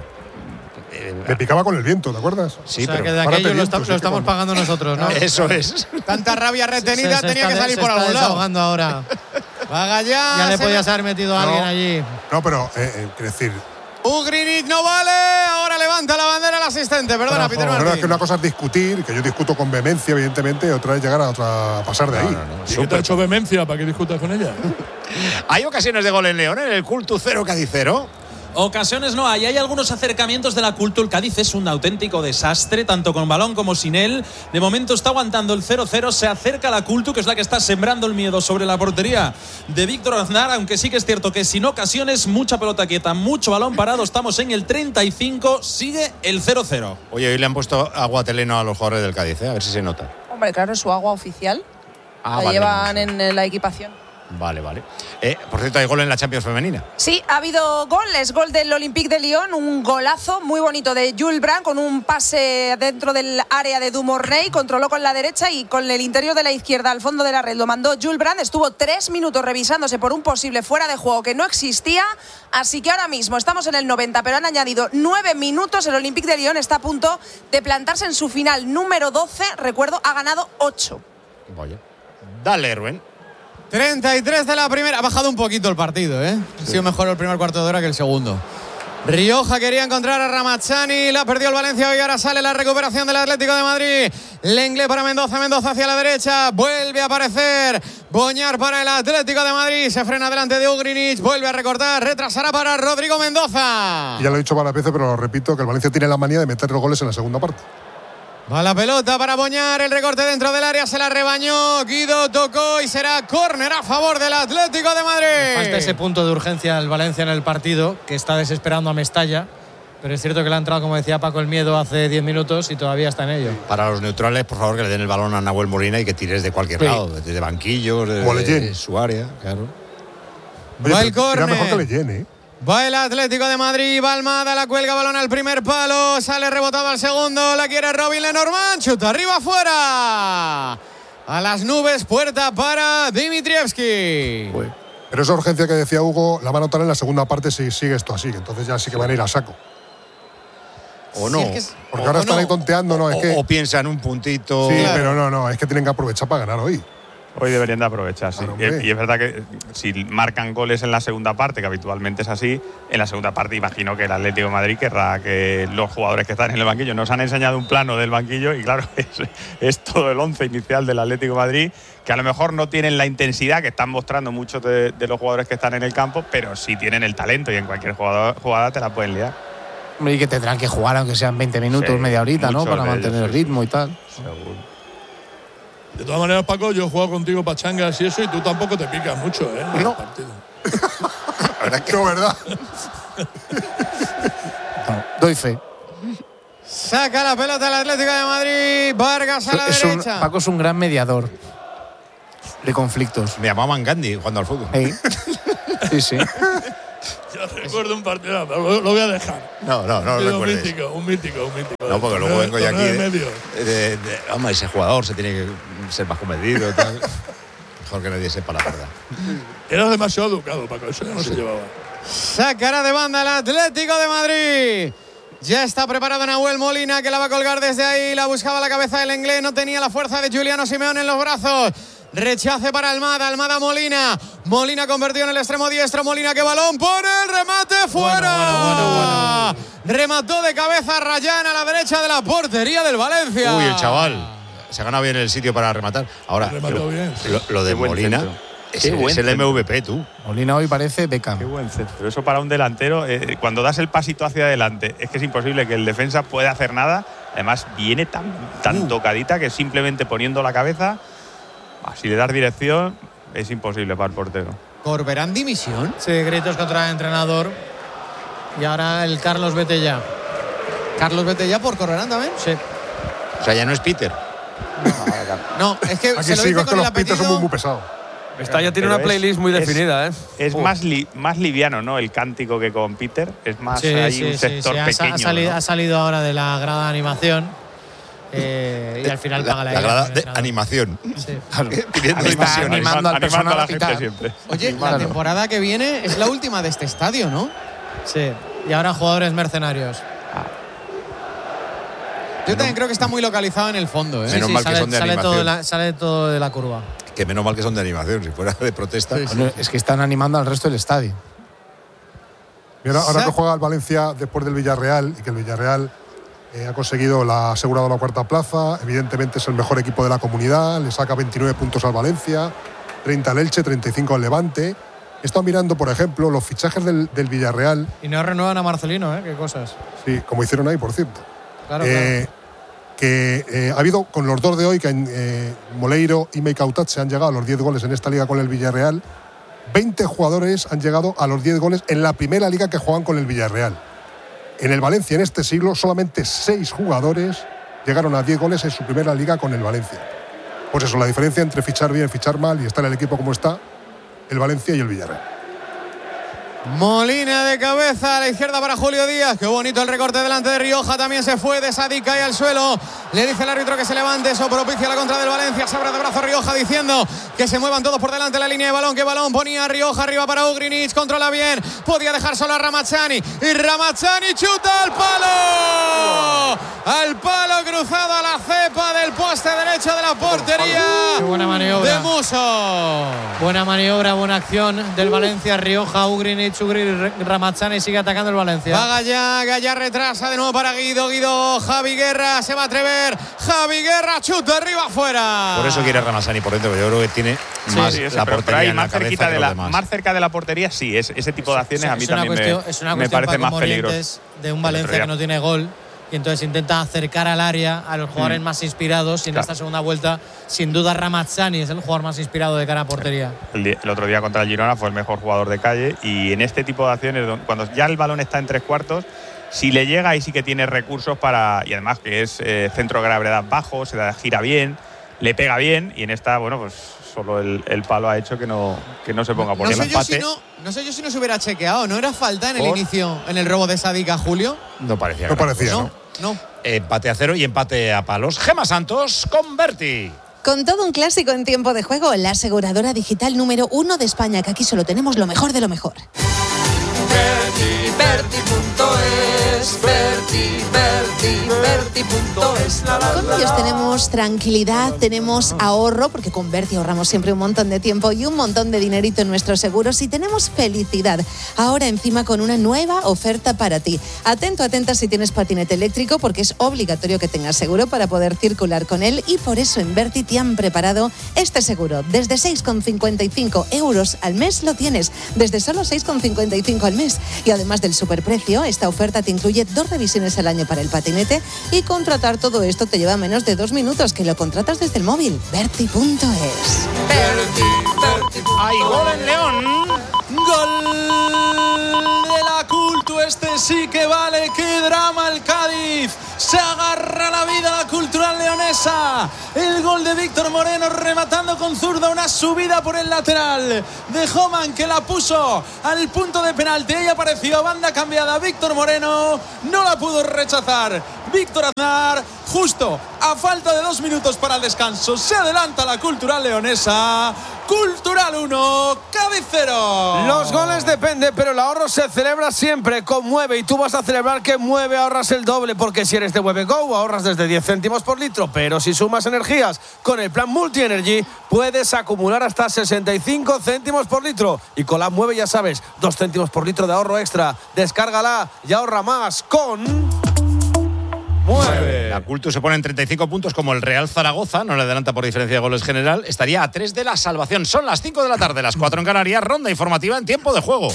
Me picaba con el viento, ¿te acuerdas? Sí, pero que de aquello lo estamos pagando nosotros, ¿no? Eso es. Tanta rabia retenida tenía que salir por algún lado. Ahogando ahora. Va Gallá. Ya le podías haber metido a alguien allí. No, pero quiero decir... Ugrinic no vale. Ahora levanta la bandera el asistente. Perdona, Peter Martín. Es que una cosa es discutir, que yo discuto con vehemencia, evidentemente, y otra es llegar a pasar de ahí. ¿Y qué te ha hecho vehemencia para que discutas con ella? ¿Hay ocasiones de gol en León en el Cultu 0 Cádiz 0? Ocasiones no hay algunos acercamientos de la Cultu. El Cádiz es un auténtico desastre, tanto con balón como sin él. De momento está aguantando el 0-0, se acerca la Cultu, que es la que está sembrando el miedo sobre la portería de Víctor Aznar, aunque sí que es cierto que sin ocasiones, mucha pelota quieta, mucho balón parado. Estamos en el 35, sigue el 0-0. Oye, hoy le han puesto agua teleno a los jugadores del Cádiz, a ver si se nota. Hombre, claro, es su agua oficial. La llevan en la equipación. Vale. Por cierto, hay gol en la Champions femenina. Sí, ha habido goles. Gol del Olympique de Lyon, un golazo muy bonito de Jules Brand con un pase dentro del área de Dumornay. Controló con la derecha y con el interior de la izquierda al fondo de la red. Lo mandó Jules Brand. Estuvo 3 minutos revisándose por un posible fuera de juego que no existía. Así que ahora mismo estamos en el 90, pero han añadido 9 minutos. El Olympique de Lyon está a punto de plantarse en su final número 12. Recuerdo, ha ganado 8. Vaya. Dale, Rubén. 33 de la primera. Ha bajado un poquito el partido, ¿eh? Ha sido mejor el primer cuarto de hora que el segundo. Rioja quería encontrar a Ramazzani, la perdió el Valencia y ahora sale la recuperación del Atlético de Madrid. Lenglet para Mendoza hacia la derecha, vuelve a aparecer Boñar para el Atlético de Madrid, se frena delante de Ugrinic, vuelve a recortar, retrasará para Rodrigo Mendoza. Ya lo he dicho varias veces, pero lo repito, que el Valencia tiene la manía de meter los goles en la segunda parte. Va la pelota para Boñar, el recorte dentro del área, se la rebañó, Guido tocó y será córner a favor del Atlético de Madrid. Falta ese punto de urgencia al Valencia en el partido, que está desesperando a Mestalla, pero es cierto que le ha entrado, como decía Paco, el miedo hace 10 minutos y todavía está en ello. Para los neutrales, por favor, que le den el balón a Nahuel Molina y que tires de cualquier lado, desde banquillos, de su área, claro. Oye, va el córner. Mejor que le llene, Va el Atlético de Madrid, va Almada, la cuelga, balón al primer palo, sale rebotado al segundo, la quiere Robin Lenormand, chuta arriba afuera. A las nubes, puerta para Dimitrievski. Pero esa urgencia que decía Hugo la van a notar en la segunda parte si sigue esto así, entonces ya sí que van a ir a saco. O no. Porque ahora están ahí tonteando, ¿no? O piensan un puntito. Sí, claro. Pero no, es que tienen que aprovechar para ganar hoy. Hoy deberían de aprovechar, sí. Claro, y es verdad que si marcan goles en la segunda parte, que habitualmente es así, en la segunda parte imagino que el Atlético de Madrid querrá que los jugadores que están en el banquillo nos han enseñado un plano del banquillo y claro, es todo el 11 inicial del Atlético de Madrid, que a lo mejor no tienen la intensidad que están mostrando muchos de los jugadores que están en el campo, pero sí tienen el talento y en cualquier jugada te la pueden liar. Y que tendrán que jugar aunque sean 20 minutos, Sí, media horita, ¿no? muchos Para de mantener ellos, el sí. ritmo y tal. Seguro. De todas maneras, Paco, yo he jugado contigo pachangas y eso, y tú tampoco te picas mucho, ¿eh? En No. el partido. La verdad que no, ¿verdad? No, doy fe. Saca la pelota el Atlético de Madrid. Vargas a la derecha. Paco es un gran mediador de conflictos. Me llamaban Gandhi jugando al fútbol. Sí, sí. Yo recuerdo un partido, pero lo voy a dejar. No lo recuerdes. Un mítico. No, porque luego vengo yo aquí Torneo de medio. hombre, ese jugador se tiene que ser más comedido y tal. Mejor que nadie sepa la verdad. Eras demasiado educado, Paco, eso ya no se llevaba. Sacará de banda el Atlético de Madrid. Ya está preparado Nahuel Molina, que la va a colgar desde ahí. La buscaba la cabeza del inglés. No tenía la fuerza de Juliano Simeone en los brazos. Rechace para Almada Molina. Molina convertido en el extremo diestro. Molina, que balón pone el remate fuera. Bueno. Remató de cabeza Rayán a la derecha de la portería del Valencia. Uy, el chaval. Se ha ganado bien el sitio para rematar. Ahora, Remató bien. lo de Qué buen Molina centro. es Qué buen el centro. MVP, tú. Molina hoy parece Beckham. Qué buen centro. Pero eso para un delantero, cuando das el pasito hacia adelante, es que es imposible que el defensa pueda hacer nada. Además, viene tan tocadita que simplemente poniendo la cabeza, si le das dirección, es imposible para el portero. ¿Corberán dimisión? Sí, gritos contra el entrenador. Y ahora el Carlos Betella. ¿Carlos Betella por Corberán también? Sí. O sea, ya no es Peter. No, es que Aquí se lo sí, dice es que con el los pitos son apellido. muy pesados. Esta ya tiene Pero una playlist muy definida, ¿eh? Es más liviano, ¿no? El cántico que con Peter. Es más, hay un sector pequeño. Ha salido ahora de la grada de animación. Y al final paga la grada de animación. Sí. Pidiendo Está dimisiones. animando al a personal la a gente pitar. siempre. Oye, la temporada que viene es la última de este estadio, ¿no? Sí. Y ahora jugadores mercenarios. Yo también creo que está muy localizado en el fondo, ¿eh? Menos mal que son de animación. Sale todo de la curva. Que menos mal que son de animación. Si fuera de protesta. Bueno, es que están animando al resto del estadio. Y ahora que juega el Valencia después del Villarreal y que el Villarreal ha asegurado la cuarta plaza, evidentemente es el mejor equipo de la comunidad, le saca 29 puntos al Valencia, 30 al Elche, 35 al Levante. He estado mirando, por ejemplo, los fichajes del Villarreal. Y no renuevan a Marcelino, ¿eh? Qué cosas. Sí, como hicieron ahí, por cierto. Claro. Que ha habido, con los dos de hoy, que Moleiro y Meikautat se han llegado a los 10 goles en esta liga con el Villarreal. 20 jugadores han llegado a los 10 goles en la primera liga que juegan con el Villarreal. En el Valencia, en este siglo, solamente 6 jugadores llegaron a 10 goles en su primera liga con el Valencia. Pues eso, la diferencia entre fichar bien, fichar mal y estar en el equipo como está, el Valencia y el Villarreal. Molina de cabeza a la izquierda para Julio Díaz. Qué bonito el recorte delante de Rioja. También se fue de Sadik, cae al suelo. Le dice el árbitro que se levante. Eso propicia la contra del Valencia. Se abre de brazo Rioja diciendo que se muevan todos por delante de la línea de balón. Que balón ponía Rioja arriba para Ugrinic. Controla bien. Podía dejar solo a Ramazzani. Y Ramazzani chuta al palo. Al palo cruzado a la cepa del poste derecho de la portería. Qué buena maniobra. De Muso. Buena maniobra, buena acción del Valencia. Rioja, Ugrinic, Ramazzani sigue atacando el Valencia. Va Gallá retrasa de nuevo para Guido, Javi Guerra, se va a atrever, Javi Guerra, chuta arriba afuera. Por eso quiere Ramazzani por dentro, yo creo que tiene más la portería en la más cabeza que los demás. más cerca de la portería, sí, ese tipo de acciones a mí también me parece Paco más Morientes, peligroso. de un Valencia que no tiene gol. Y entonces intenta acercar al área a los jugadores más inspirados. Y en esta segunda vuelta, sin duda, Ramazzani es el jugador más inspirado de cara a portería. El otro día contra el Girona fue el mejor jugador de calle. Y en este tipo de acciones, cuando ya el balón está en 3/4, si le llega, ahí sí que tiene recursos para. Y además que es centro de gravedad bajo, gira bien, le pega bien. Y en esta, bueno, pues solo el palo ha hecho que no se ponga por el empate. No sé yo si no se hubiera chequeado. ¿No era falta en el inicio, en el robo de Sadik a Julio? No parecía. No parecía, No. Empate a 0 y empate a palos. Gemma Santos con Berti. Con todo un clásico en tiempo de juego, la aseguradora digital número 1 de España, que aquí solo tenemos lo mejor de lo mejor. Berti.es, Berti.es. Con ellos tenemos tranquilidad, tenemos ahorro, porque con Berti ahorramos siempre un montón de tiempo y un montón de dinerito en nuestros seguros, y tenemos felicidad. Ahora encima con una nueva oferta para ti. Atento, atenta si tienes patinete eléctrico, porque es obligatorio que tengas seguro para poder circular con él, y por eso en Berti te han preparado este seguro. Desde 6,55 € al mes lo tienes, desde solo 6,55 al mes. Y además del superprecio, esta oferta te incluye 2 revisiones al año para el patinete, y contratar todo esto te lleva menos de 2 minutos, que lo contratas desde el móvil. Berti.es. ¡Hay gol en León! Gol de la Cultu, este sí que vale. ¡Qué drama el Cádiz! Se agarra la vida la Cultural leonesa. El gol de Víctor Moreno rematando con zurda, una subida por el lateral de Homan, que la puso al punto de penalti. Ella apareció a banda cambiada. Víctor Moreno no la pudo rechazar. Víctor Aznar, justo a falta de 2 minutos para el descanso, se adelanta la Cultural leonesa. Cultural 1, Cádiz 0. Los goles depende, pero el ahorro se celebra siempre con Mueve, y tú vas a celebrar que Mueve ahorras el doble, porque si eres de Mueve Go ahorras desde 10 céntimos por litro, pero si sumas energías con el plan Multi Energy puedes acumular hasta 65 céntimos por litro, y con la Mueve ya sabes, 2 céntimos por litro de ahorro extra. Descárgala y ahorra más con Mueve. La Cultu se pone en 35 puntos como el Real Zaragoza, no le adelanta por diferencia de goles general, estaría a 3 de la salvación. Son las 5 de la tarde, las 4 en Canarias, ronda informativa en tiempo de juego.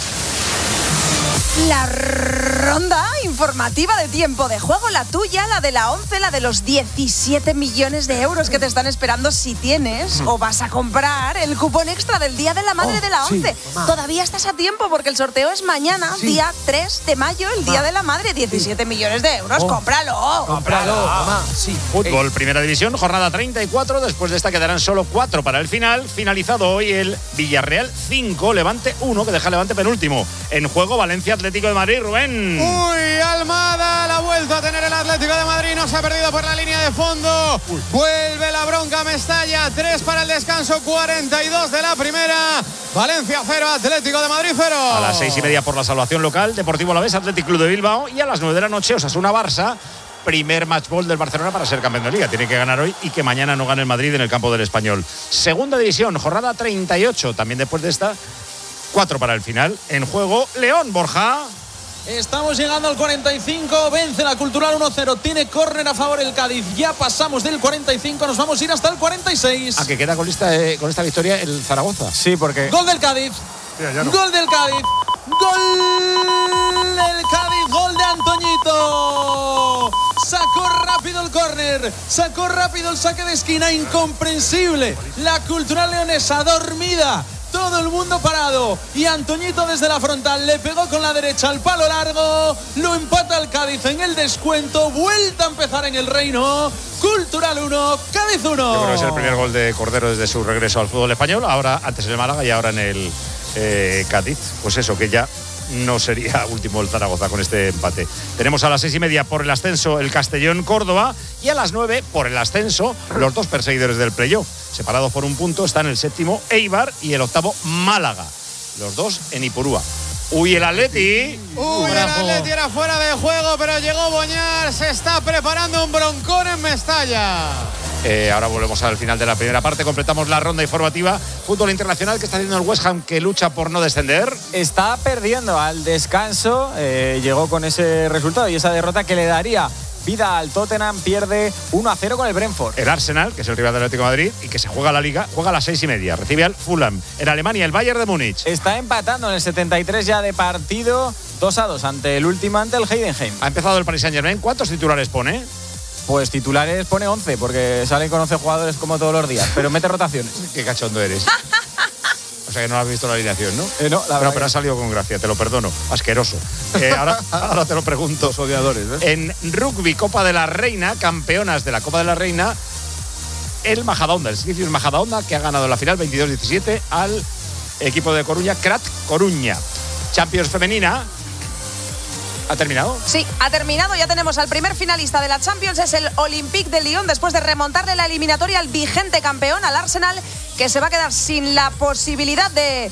La ronda informativa de tiempo de juego, la tuya, la de la 11, la de los 17 millones de euros que te están esperando si tienes o vas a comprar el cupón extra del Día de la Madre de la 11. Sí, todavía estás a tiempo porque el sorteo es mañana, día 3 de mayo, el Día de la Madre. 17 millones de euros, cómpralo. Cómpralo, mamá. Sí. Fútbol, Primera División, jornada 34. Después de esta quedarán solo 4 para el final. Finalizado hoy el Villarreal 5, Levante 1, que deja Levante penúltimo. En juego, Valencia Atlético de Madrid, Rubén. Uy, Almada la ha vuelto a tener el Atlético de Madrid, no se ha perdido por la línea de fondo. Vuelve la bronca a Mestalla, 3 para el descanso, 42 de la primera. Valencia 0, Atlético de Madrid 0. A las 6:30 por la salvación local, Deportivo Alavés, Athletic Club de Bilbao, y a las 9 de la noche, Osasuna Barça. Primer match ball del Barcelona para ser campeón de Liga. Tiene que ganar hoy y que mañana no gane el Madrid en el campo del Español. Segunda División, jornada 38. También después de esta, 4 para el final. En juego, León, Borja. Estamos llegando al 45, vence la Cultural 1-0, tiene córner a favor el Cádiz, ya pasamos del 45, nos vamos a ir hasta el 46. ¿A que queda con esta victoria el Zaragoza? Sí, porque... Gol del Cádiz, no. Gol del Cádiz, gol del Cádiz, gol de Antoñito. Sacó rápido el córner, sacó rápido el saque de esquina, incomprensible. La Cultural leonesa dormida. Todo el mundo parado y Antoñito desde la frontal le pegó con la derecha al palo largo, lo empata el Cádiz en el descuento, vuelta a empezar en el Reino. Cultural 1, Cádiz 1. Yo creo que es el primer gol de Cordero desde su regreso al fútbol español, ahora antes en el Málaga y ahora en el Cádiz. Pues eso, que ya no sería último el Zaragoza con este empate. Tenemos a las 6:30 por el ascenso el Castellón-Córdoba, y a las 9 por el ascenso los 2 perseguidores del playoff. Separados por 1 punto están el 7º Eibar y el 8º Málaga. Los 2 en Ipurúa. Uy, el Atleti. Uy, el Atleti era fuera de juego, pero llegó Boñar. Se está preparando un broncón en Mestalla. Ahora volvemos al final de la primera parte. Completamos la ronda informativa. Fútbol internacional, que está haciendo el West Ham, que lucha por no descender. Está perdiendo al descanso. Llegó con ese resultado y esa derrota que le daría vida al Tottenham. Pierde 1-0 con el Brentford. El Arsenal, que es el rival del Atlético de Madrid y que se juega la Liga, juega a las 6:30. Recibe al Fulham. En Alemania, el Bayern de Múnich. Está empatando en el 73 ya de partido. 2-2 ante el Ultimante, el Heidenheim. Ha empezado el Paris Saint-Germain. ¿Cuántos titulares pone? Pues titulares pone 11, porque salen con 11 jugadores como todos los días, pero mete rotaciones. Qué cachondo eres. O sea que no has visto la alineación, ¿no? No, la verdad. Pero ha salido con gracia, te lo perdono. Asqueroso. Ahora te lo pregunto. Los odiadores, ¿eh? En rugby, Copa de la Reina, campeonas de la Copa de la Reina, el Majadahonda, el Sirius Majadahonda, que ha ganado en la final 22-17 al equipo de Coruña, Crat Coruña. Champions femenina. ¿Ha terminado? Sí, ha terminado. Ya tenemos al primer finalista de la Champions, es el Olympique de Lyon, después de remontarle la eliminatoria al vigente campeón, al Arsenal, que se va a quedar sin la posibilidad de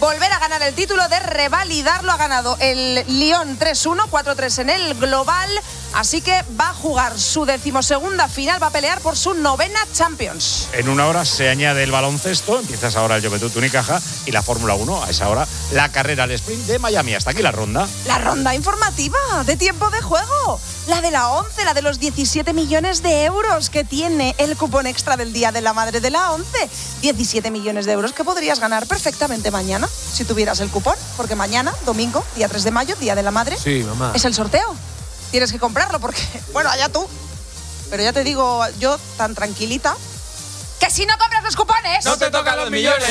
volver a ganar el título, de revalidarlo. Ha ganado el Lyon 3-1, 4-3 en el global. Así que va a jugar su 12ª final, va a pelear por su 9ª Champions. En una hora se añade el baloncesto, empiezas ahora el Joventut Unicaja y la Fórmula 1, a esa hora la carrera al sprint de Miami. Hasta aquí la ronda. La ronda informativa de tiempo de juego. La de la 11, la de los 17 millones de euros que tiene el cupón extra del Día de la Madre de la 11. 17 millones de euros que podrías ganar perfectamente mañana si tuvieras el cupón, porque mañana, domingo, día 3 de mayo, Día de la Madre, sí, mamá, es el sorteo. Tienes que comprarlo porque, bueno, allá tú. Pero ya te digo yo, tan tranquilita, que si no compras los cupones, no te tocan los millones.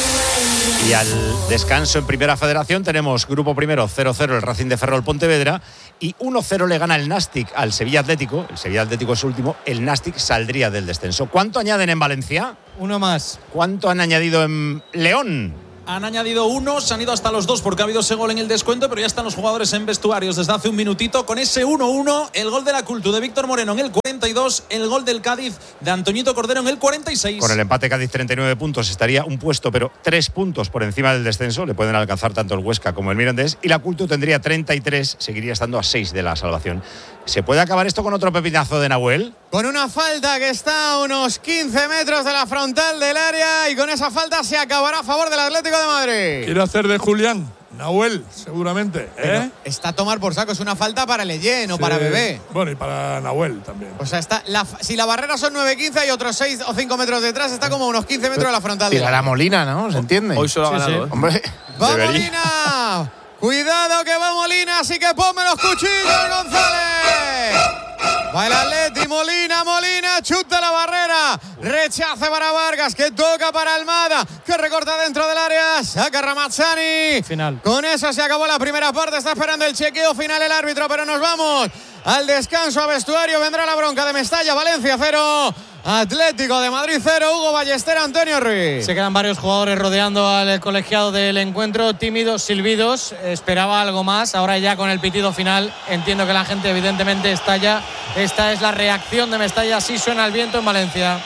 Y al descanso en Primera Federación tenemos grupo primero 0-0 el Racing de Ferrol Pontevedra y 1-0 le gana el Nastic al Sevilla Atlético. El Sevilla Atlético es último, el Nastic saldría del descenso. ¿Cuánto añaden en Valencia? Uno más. ¿Cuánto han añadido en León? Han añadido 1, se han ido hasta los 2 porque ha habido ese gol en el descuento, pero ya están los jugadores en vestuarios desde hace un minutito. Con ese 1-1, el gol de la Cultu de Víctor Moreno en el 42, el gol del Cádiz de Antoñito Cordero en el 46. Con el empate Cádiz 39 puntos, estaría un puesto, pero 3 puntos por encima del descenso. Le pueden alcanzar tanto el Huesca como el Mirandés. Y la Cultu tendría 33, seguiría estando a 6 de la salvación. ¿Se puede acabar esto con otro pepinazo de Nahuel? Con una falta que está a unos 15 metros de la frontal del área y con esa falta se acabará a favor del Atlético de Madrid. Quiere hacer de Julián Nahuel, seguramente. Está a tomar por saco, es una falta para Leyen o para Bebé. Bueno, y para Nahuel también. O sea, si la barrera son 9-15 hay otros 6 o 5 metros detrás, está como a unos 15 metros de la frontal del área. Tira la Molina, ¿no? ¿Se entiende? Hoy solo ha ganado, Hombre. ¡Va Molina! ¡Cuidado que va Molina! Así que ponme los cuchillos, González. Va el Atleti, Molina, chuta la barrera, rechace para Vargas, que toca para Almada, que recorta dentro del área, saca Ramazzani. Final. Con eso se acabó la primera parte, está esperando el chequeo final el árbitro, pero nos vamos al descanso, a vestuario, vendrá la bronca de Mestalla, Valencia 0, Atlético de Madrid 0, Hugo Ballester, Antonio Ruiz. Se quedan varios jugadores rodeando al colegiado del encuentro, tímidos, silbidos, esperaba algo más, ahora ya con el pitido final entiendo que la gente evidentemente estalla. Esta es la reacción de Mestalla, así suena el viento en Valencia.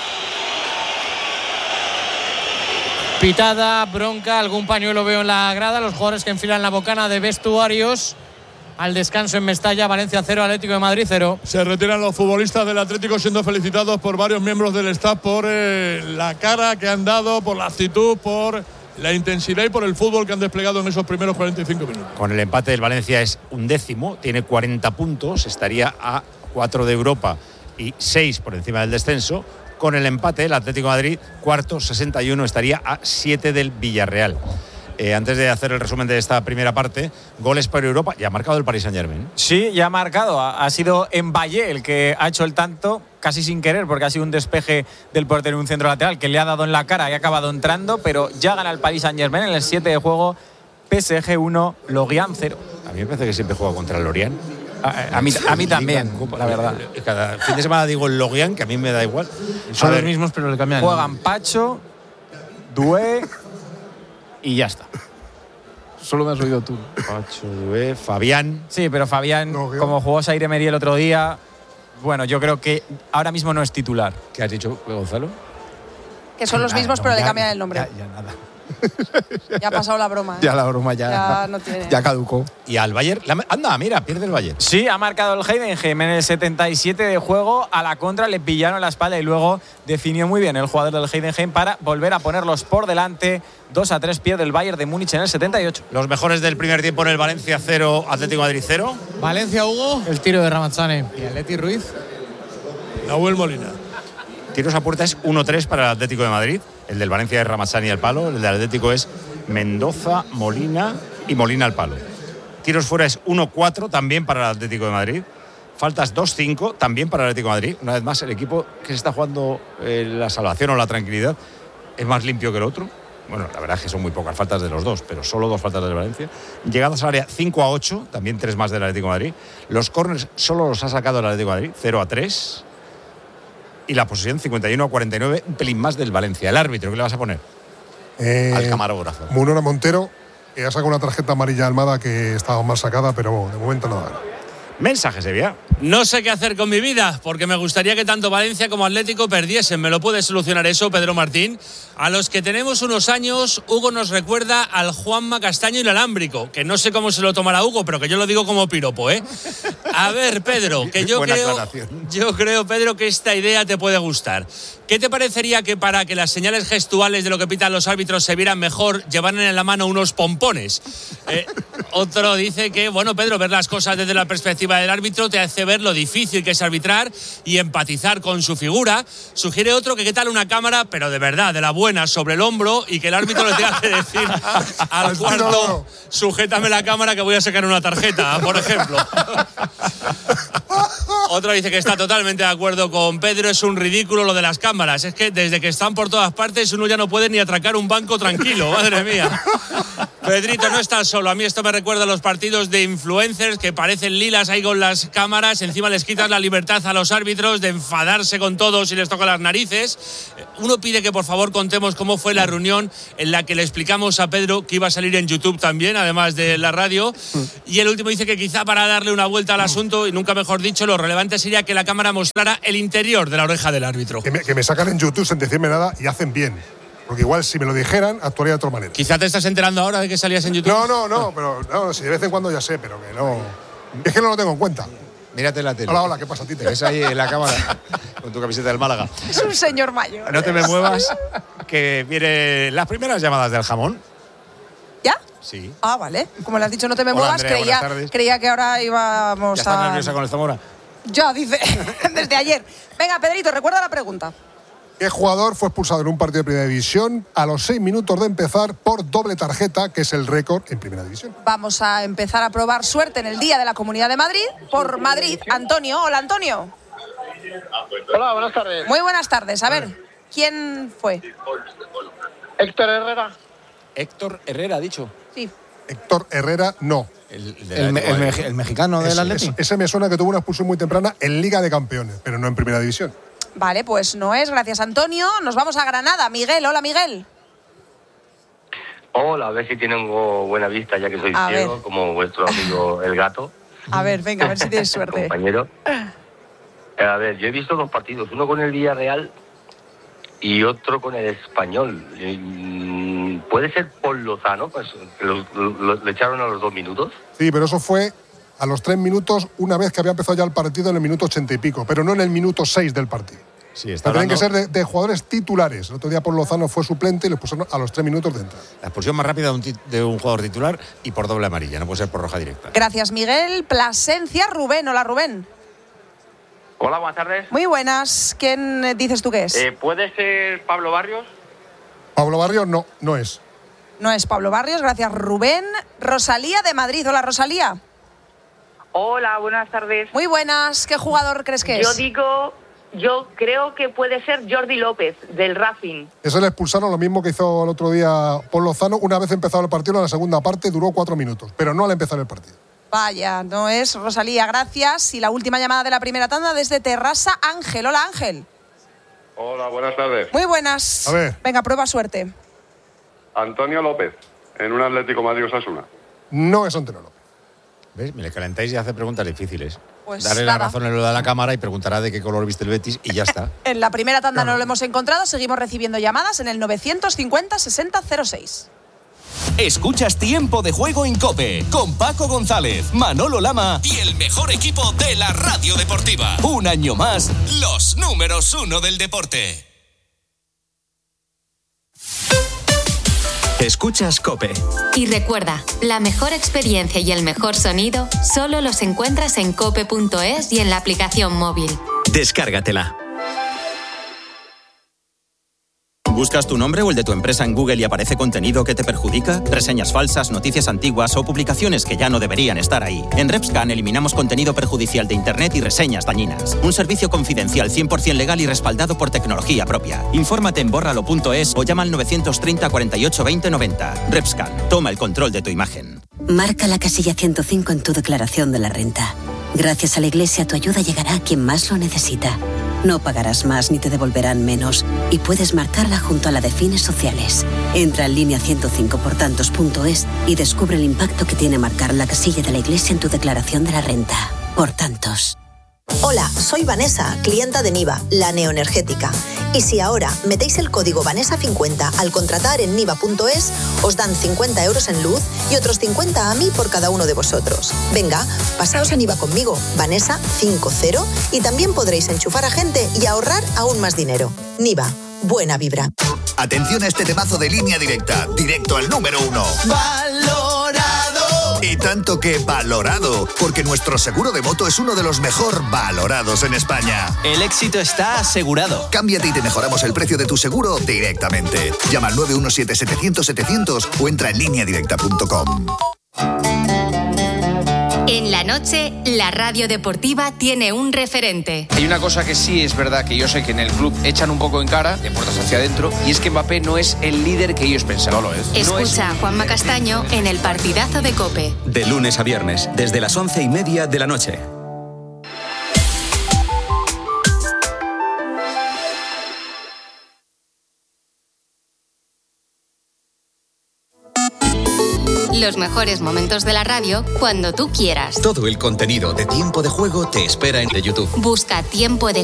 Pitada, bronca, algún pañuelo veo en la grada, los jugadores que enfilan la bocana de vestuarios. Al descanso en Mestalla, Valencia 0, Atlético de Madrid 0. Se retiran los futbolistas del Atlético siendo felicitados por varios miembros del staff por la cara que han dado, por la actitud, por la intensidad y por el fútbol que han desplegado en esos primeros 45 minutos. Con el empate del Valencia es 11º, tiene 40 puntos, estaría a 4 de Europa y 6 por encima del descenso. Con el empate el Atlético de Madrid, cuarto, 61, estaría a 7 del Villarreal. Antes de hacer el resumen de esta primera parte, goles por Europa, ya ha marcado el Paris Saint-Germain. Sí, ya ha marcado. Ha sido Mbappé el que ha hecho el tanto, casi sin querer, porque ha sido un despeje del portero en un centro lateral que le ha dado en la cara y ha acabado entrando, pero ya gana el Paris Saint-Germain en el 7 de juego. PSG 1, Lorient 0. A mí me parece que siempre juega contra el Lorient. A mí también, la verdad. Cada fin de semana digo el Lorient, que a mí me da igual. Son los mismos, pero le cambian. Juegan Pacho, Doué y ya está. Solo me has oído tú. Pacho, Doué, Fabián. Sí, pero Fabián, como jugó Saire Emery el otro día, bueno, yo creo que ahora mismo no es titular. ¿Qué has dicho, Gonzalo? Que son los mismos, pero le cambian el nombre. Ya nada. Ya ha pasado la broma. Ya la broma ya no tiene. Ya caducó. Y al Bayern, anda, mira, pierde el Bayern. Sí, ha marcado el Heidenheim en el 77 de juego. A la contra le pillaron la espalda y luego definió muy bien el jugador del Heidenheim para volver a ponerlos por delante. 2-3 pierde el Bayern de Múnich en el 78. Los mejores del primer tiempo en el Valencia 0, Atlético de Madrid 0. Valencia, Hugo. El tiro de Ramazzani. Y Atleti Ruiz. Nahuel Molina. Tiros a puerta es 1-3 para el Atlético de Madrid. El del Valencia es Ramazzani al palo. El del Atlético es Mendoza, Molina y Molina al palo. Tiros fuera es 1-4 también para el Atlético de Madrid. Faltas 2-5 también para el Atlético de Madrid. Una vez más, el equipo que se está jugando la salvación o la tranquilidad es más limpio que el otro. Bueno, la verdad es que son muy pocas faltas de los dos, pero solo 2 faltas del Valencia. Llegadas al área 5-8, también 3 más del Atlético de Madrid. Los córners solo los ha sacado el Atlético de Madrid, 0-3. Y la posesión 51-49, un pelín más del Valencia. El árbitro, ¿qué le vas a poner? Al camarógrafo. Munora Montero, que ha sacado una tarjeta amarilla Almada que estaba mal sacada, pero de momento nada. Mensaje, Sevilla. No sé qué hacer con mi vida, porque me gustaría que tanto Valencia como Atlético perdiesen. ¿Me lo puede solucionar eso, Pedro Martín? A los que tenemos unos años, Hugo nos recuerda al Juanma Castaño inalámbrico, que no sé cómo se lo tomará Hugo, pero que yo lo digo como piropo, ¿eh? A ver, Pedro, que yo creo, Pedro, que esta idea te puede gustar. ¿Qué te parecería que para que las señales gestuales de lo que pitan los árbitros se vieran mejor, llevaran en la mano unos pompones? Otro dice que, bueno, Pedro, ver las cosas desde la perspectiva del árbitro te hace ver lo difícil que es arbitrar y empatizar con su figura. Sugiere otro que qué tal una cámara, pero de verdad, de la buena, sobre el hombro, y que el árbitro le tenga que decir al cuarto, sujétame la cámara que voy a sacar una tarjeta, por ejemplo. Otro dice que está totalmente de acuerdo con Pedro, es un ridículo lo de las cámaras. Es que desde que están por todas partes uno ya no puede ni atracar un banco tranquilo, madre mía. Pedrito, no estás solo. A mí esto me recuerda a los partidos de influencers que parecen lilas ahí con las cámaras. Encima les quitan la libertad a los árbitros de enfadarse con todos y les tocan las narices. Uno pide que por favor contemos cómo fue la reunión en la que le explicamos a Pedro que iba a salir en YouTube también, además de la radio. Y el último dice que quizá para darle una vuelta al asunto, y nunca mejor dicho, lo relevante sería que la cámara mostrara el interior de la oreja del árbitro. Que me sacan en YouTube sin decirme nada y hacen bien. Porque igual si me lo dijeran, actuaría de otra manera. Quizá te estás enterando ahora de que salías en YouTube. No, pero no, si de vez en cuando ya sé, pero que no. Es que no lo tengo en cuenta. Mírate la tele. Hola, ¿qué pasa, Tite? Ves ahí en la cámara con tu camiseta del Málaga. Es un señor mayor. No te me muevas, que vienen las primeras llamadas del jamón. ¿Ya? Sí. Ah, vale. Como le has dicho, no te me Hola, muevas, Andrea, creía que ahora íbamos ¿Ya estás nerviosa con el Zamora? Ya, dice, desde ayer. Venga, Pedrito, recuerda la pregunta. ¿Qué jugador fue expulsado en un partido de Primera División a los 6 minutos de empezar por doble tarjeta, que es el récord en Primera División? Vamos a empezar a probar suerte en el Día de la Comunidad de Madrid. Por Madrid, Antonio. Hola, Antonio. Hola, buenas tardes. Muy buenas tardes. A ver, ¿quién fue? Héctor Herrera. Héctor Herrera, ha dicho. Sí. Héctor Herrera, no. El mexicano del Atleti. Ese me suena que tuvo una expulsión muy temprana en Liga de Campeones, pero no en Primera División. Vale, pues no es. Gracias, Antonio. Nos vamos a Granada. Miguel, hola, Miguel. Hola, a ver si tengo buena vista, ya que soy ciego, como vuestro amigo el gato. A ver, venga, a ver si tienes suerte. Compañero. A ver, yo he visto 2 partidos, uno con el Villarreal y otro con el Español. ¿Puede ser Paul Lozano? Pues, ¿le echaron a los 2 minutos? Sí, pero eso fue a los 3 minutos, una vez que había empezado ya el partido en el minuto 80 y pico, pero no en el minuto 6 del partido. Sí, está tienen que ser de jugadores titulares. El otro día Paul Lozano fue suplente y le pusieron a los 3 minutos de entrada. La expulsión más rápida de un jugador titular y por doble amarilla, no puede ser por roja directa. Gracias, Miguel. Plasencia, Rubén. Hola, Rubén. Hola, buenas tardes. Muy buenas. ¿Quién dices tú que es? ¿Puede ser Pablo Barrios? Pablo Barrios no es. No es Pablo Barrios, gracias, Rubén. Rosalía de Madrid. Hola, Rosalía. Hola, buenas tardes. Muy buenas. ¿Qué jugador crees que es? Yo creo que puede ser Jordi López, del Racing. Eso le expulsaron, lo mismo que hizo el otro día Paul Lozano. Una vez empezado el partido, en la segunda parte duró 4 minutos, pero no al empezar el partido. Vaya, no es Rosalía, gracias. Y la última llamada de la primera tanda desde Terrassa, Ángel. Hola, Ángel. Hola, buenas tardes. Muy buenas. A ver. Venga, prueba suerte. Antonio López, en un Atlético Madrid-Osasuna. No es Antonio López. ¿Ves? Me le calentáis y hace preguntas difíciles. Pues darle nada. la razón en lo de la cámara y preguntará de qué color viste el Betis y ya está. En la primera tanda no lo hemos encontrado. Seguimos recibiendo llamadas en el 950-60-06. Escuchas Tiempo de Juego en COPE con Paco González, Manolo Lama y el mejor equipo de la radio deportiva. Un año más, los números 1 del deporte. Escuchas COPE. Y recuerda, la mejor experiencia y el mejor sonido solo los encuentras en cope.es y en la aplicación móvil. Descárgatela. ¿Buscas tu nombre o el de tu empresa en Google y aparece contenido que te perjudica? ¿Reseñas falsas, noticias antiguas o publicaciones que ya no deberían estar ahí? En RepScan eliminamos contenido perjudicial de Internet y reseñas dañinas. Un servicio confidencial 100% legal y respaldado por tecnología propia. Infórmate en bórralo.es o llama al 930 48 20 90. RepScan, toma el control de tu imagen. Marca la casilla 105 en tu declaración de la renta. Gracias a la Iglesia, tu ayuda llegará a quien más lo necesita. No pagarás más ni te devolverán menos y puedes marcarla junto a la de fines sociales. Entra en línea 105portantos.es y descubre el impacto que tiene marcar la casilla de la Iglesia en tu declaración de la renta. por tantos. Hola, soy Vanessa, clienta de Niva, la neoenergética. Y si ahora metéis el código Vanessa50 al contratar en niva.es, os dan 50 euros en luz y otros 50 a mí por cada uno de vosotros. Venga, pasaos a Niva conmigo, Vanessa50, y también podréis enchufar a gente y ahorrar aún más dinero. Niva, buena vibra. Atención a este temazo de Línea Directa, directo al número 1. ¡Valorado! Y tanto que valorado, porque nuestro seguro de moto es uno de los mejor valorados en España. El éxito está asegurado. Cámbiate y te mejoramos el precio de tu seguro directamente. Llama al 917-700-700 o entra en lineadirecta.com. En la noche, la radio deportiva tiene un referente. Hay una cosa que sí es verdad, que yo sé que en el club echan un poco en cara, de puertas hacia adentro, y es que Mbappé no es el líder que ellos pensaban. No lo es. Escucha a Juanma Castaño en el partidazo de COPE. De lunes a viernes, desde las 11:30 de la noche. Los mejores momentos de la radio cuando tú quieras. Todo el contenido de Tiempo de Juego te espera en YouTube. Busca Tiempo de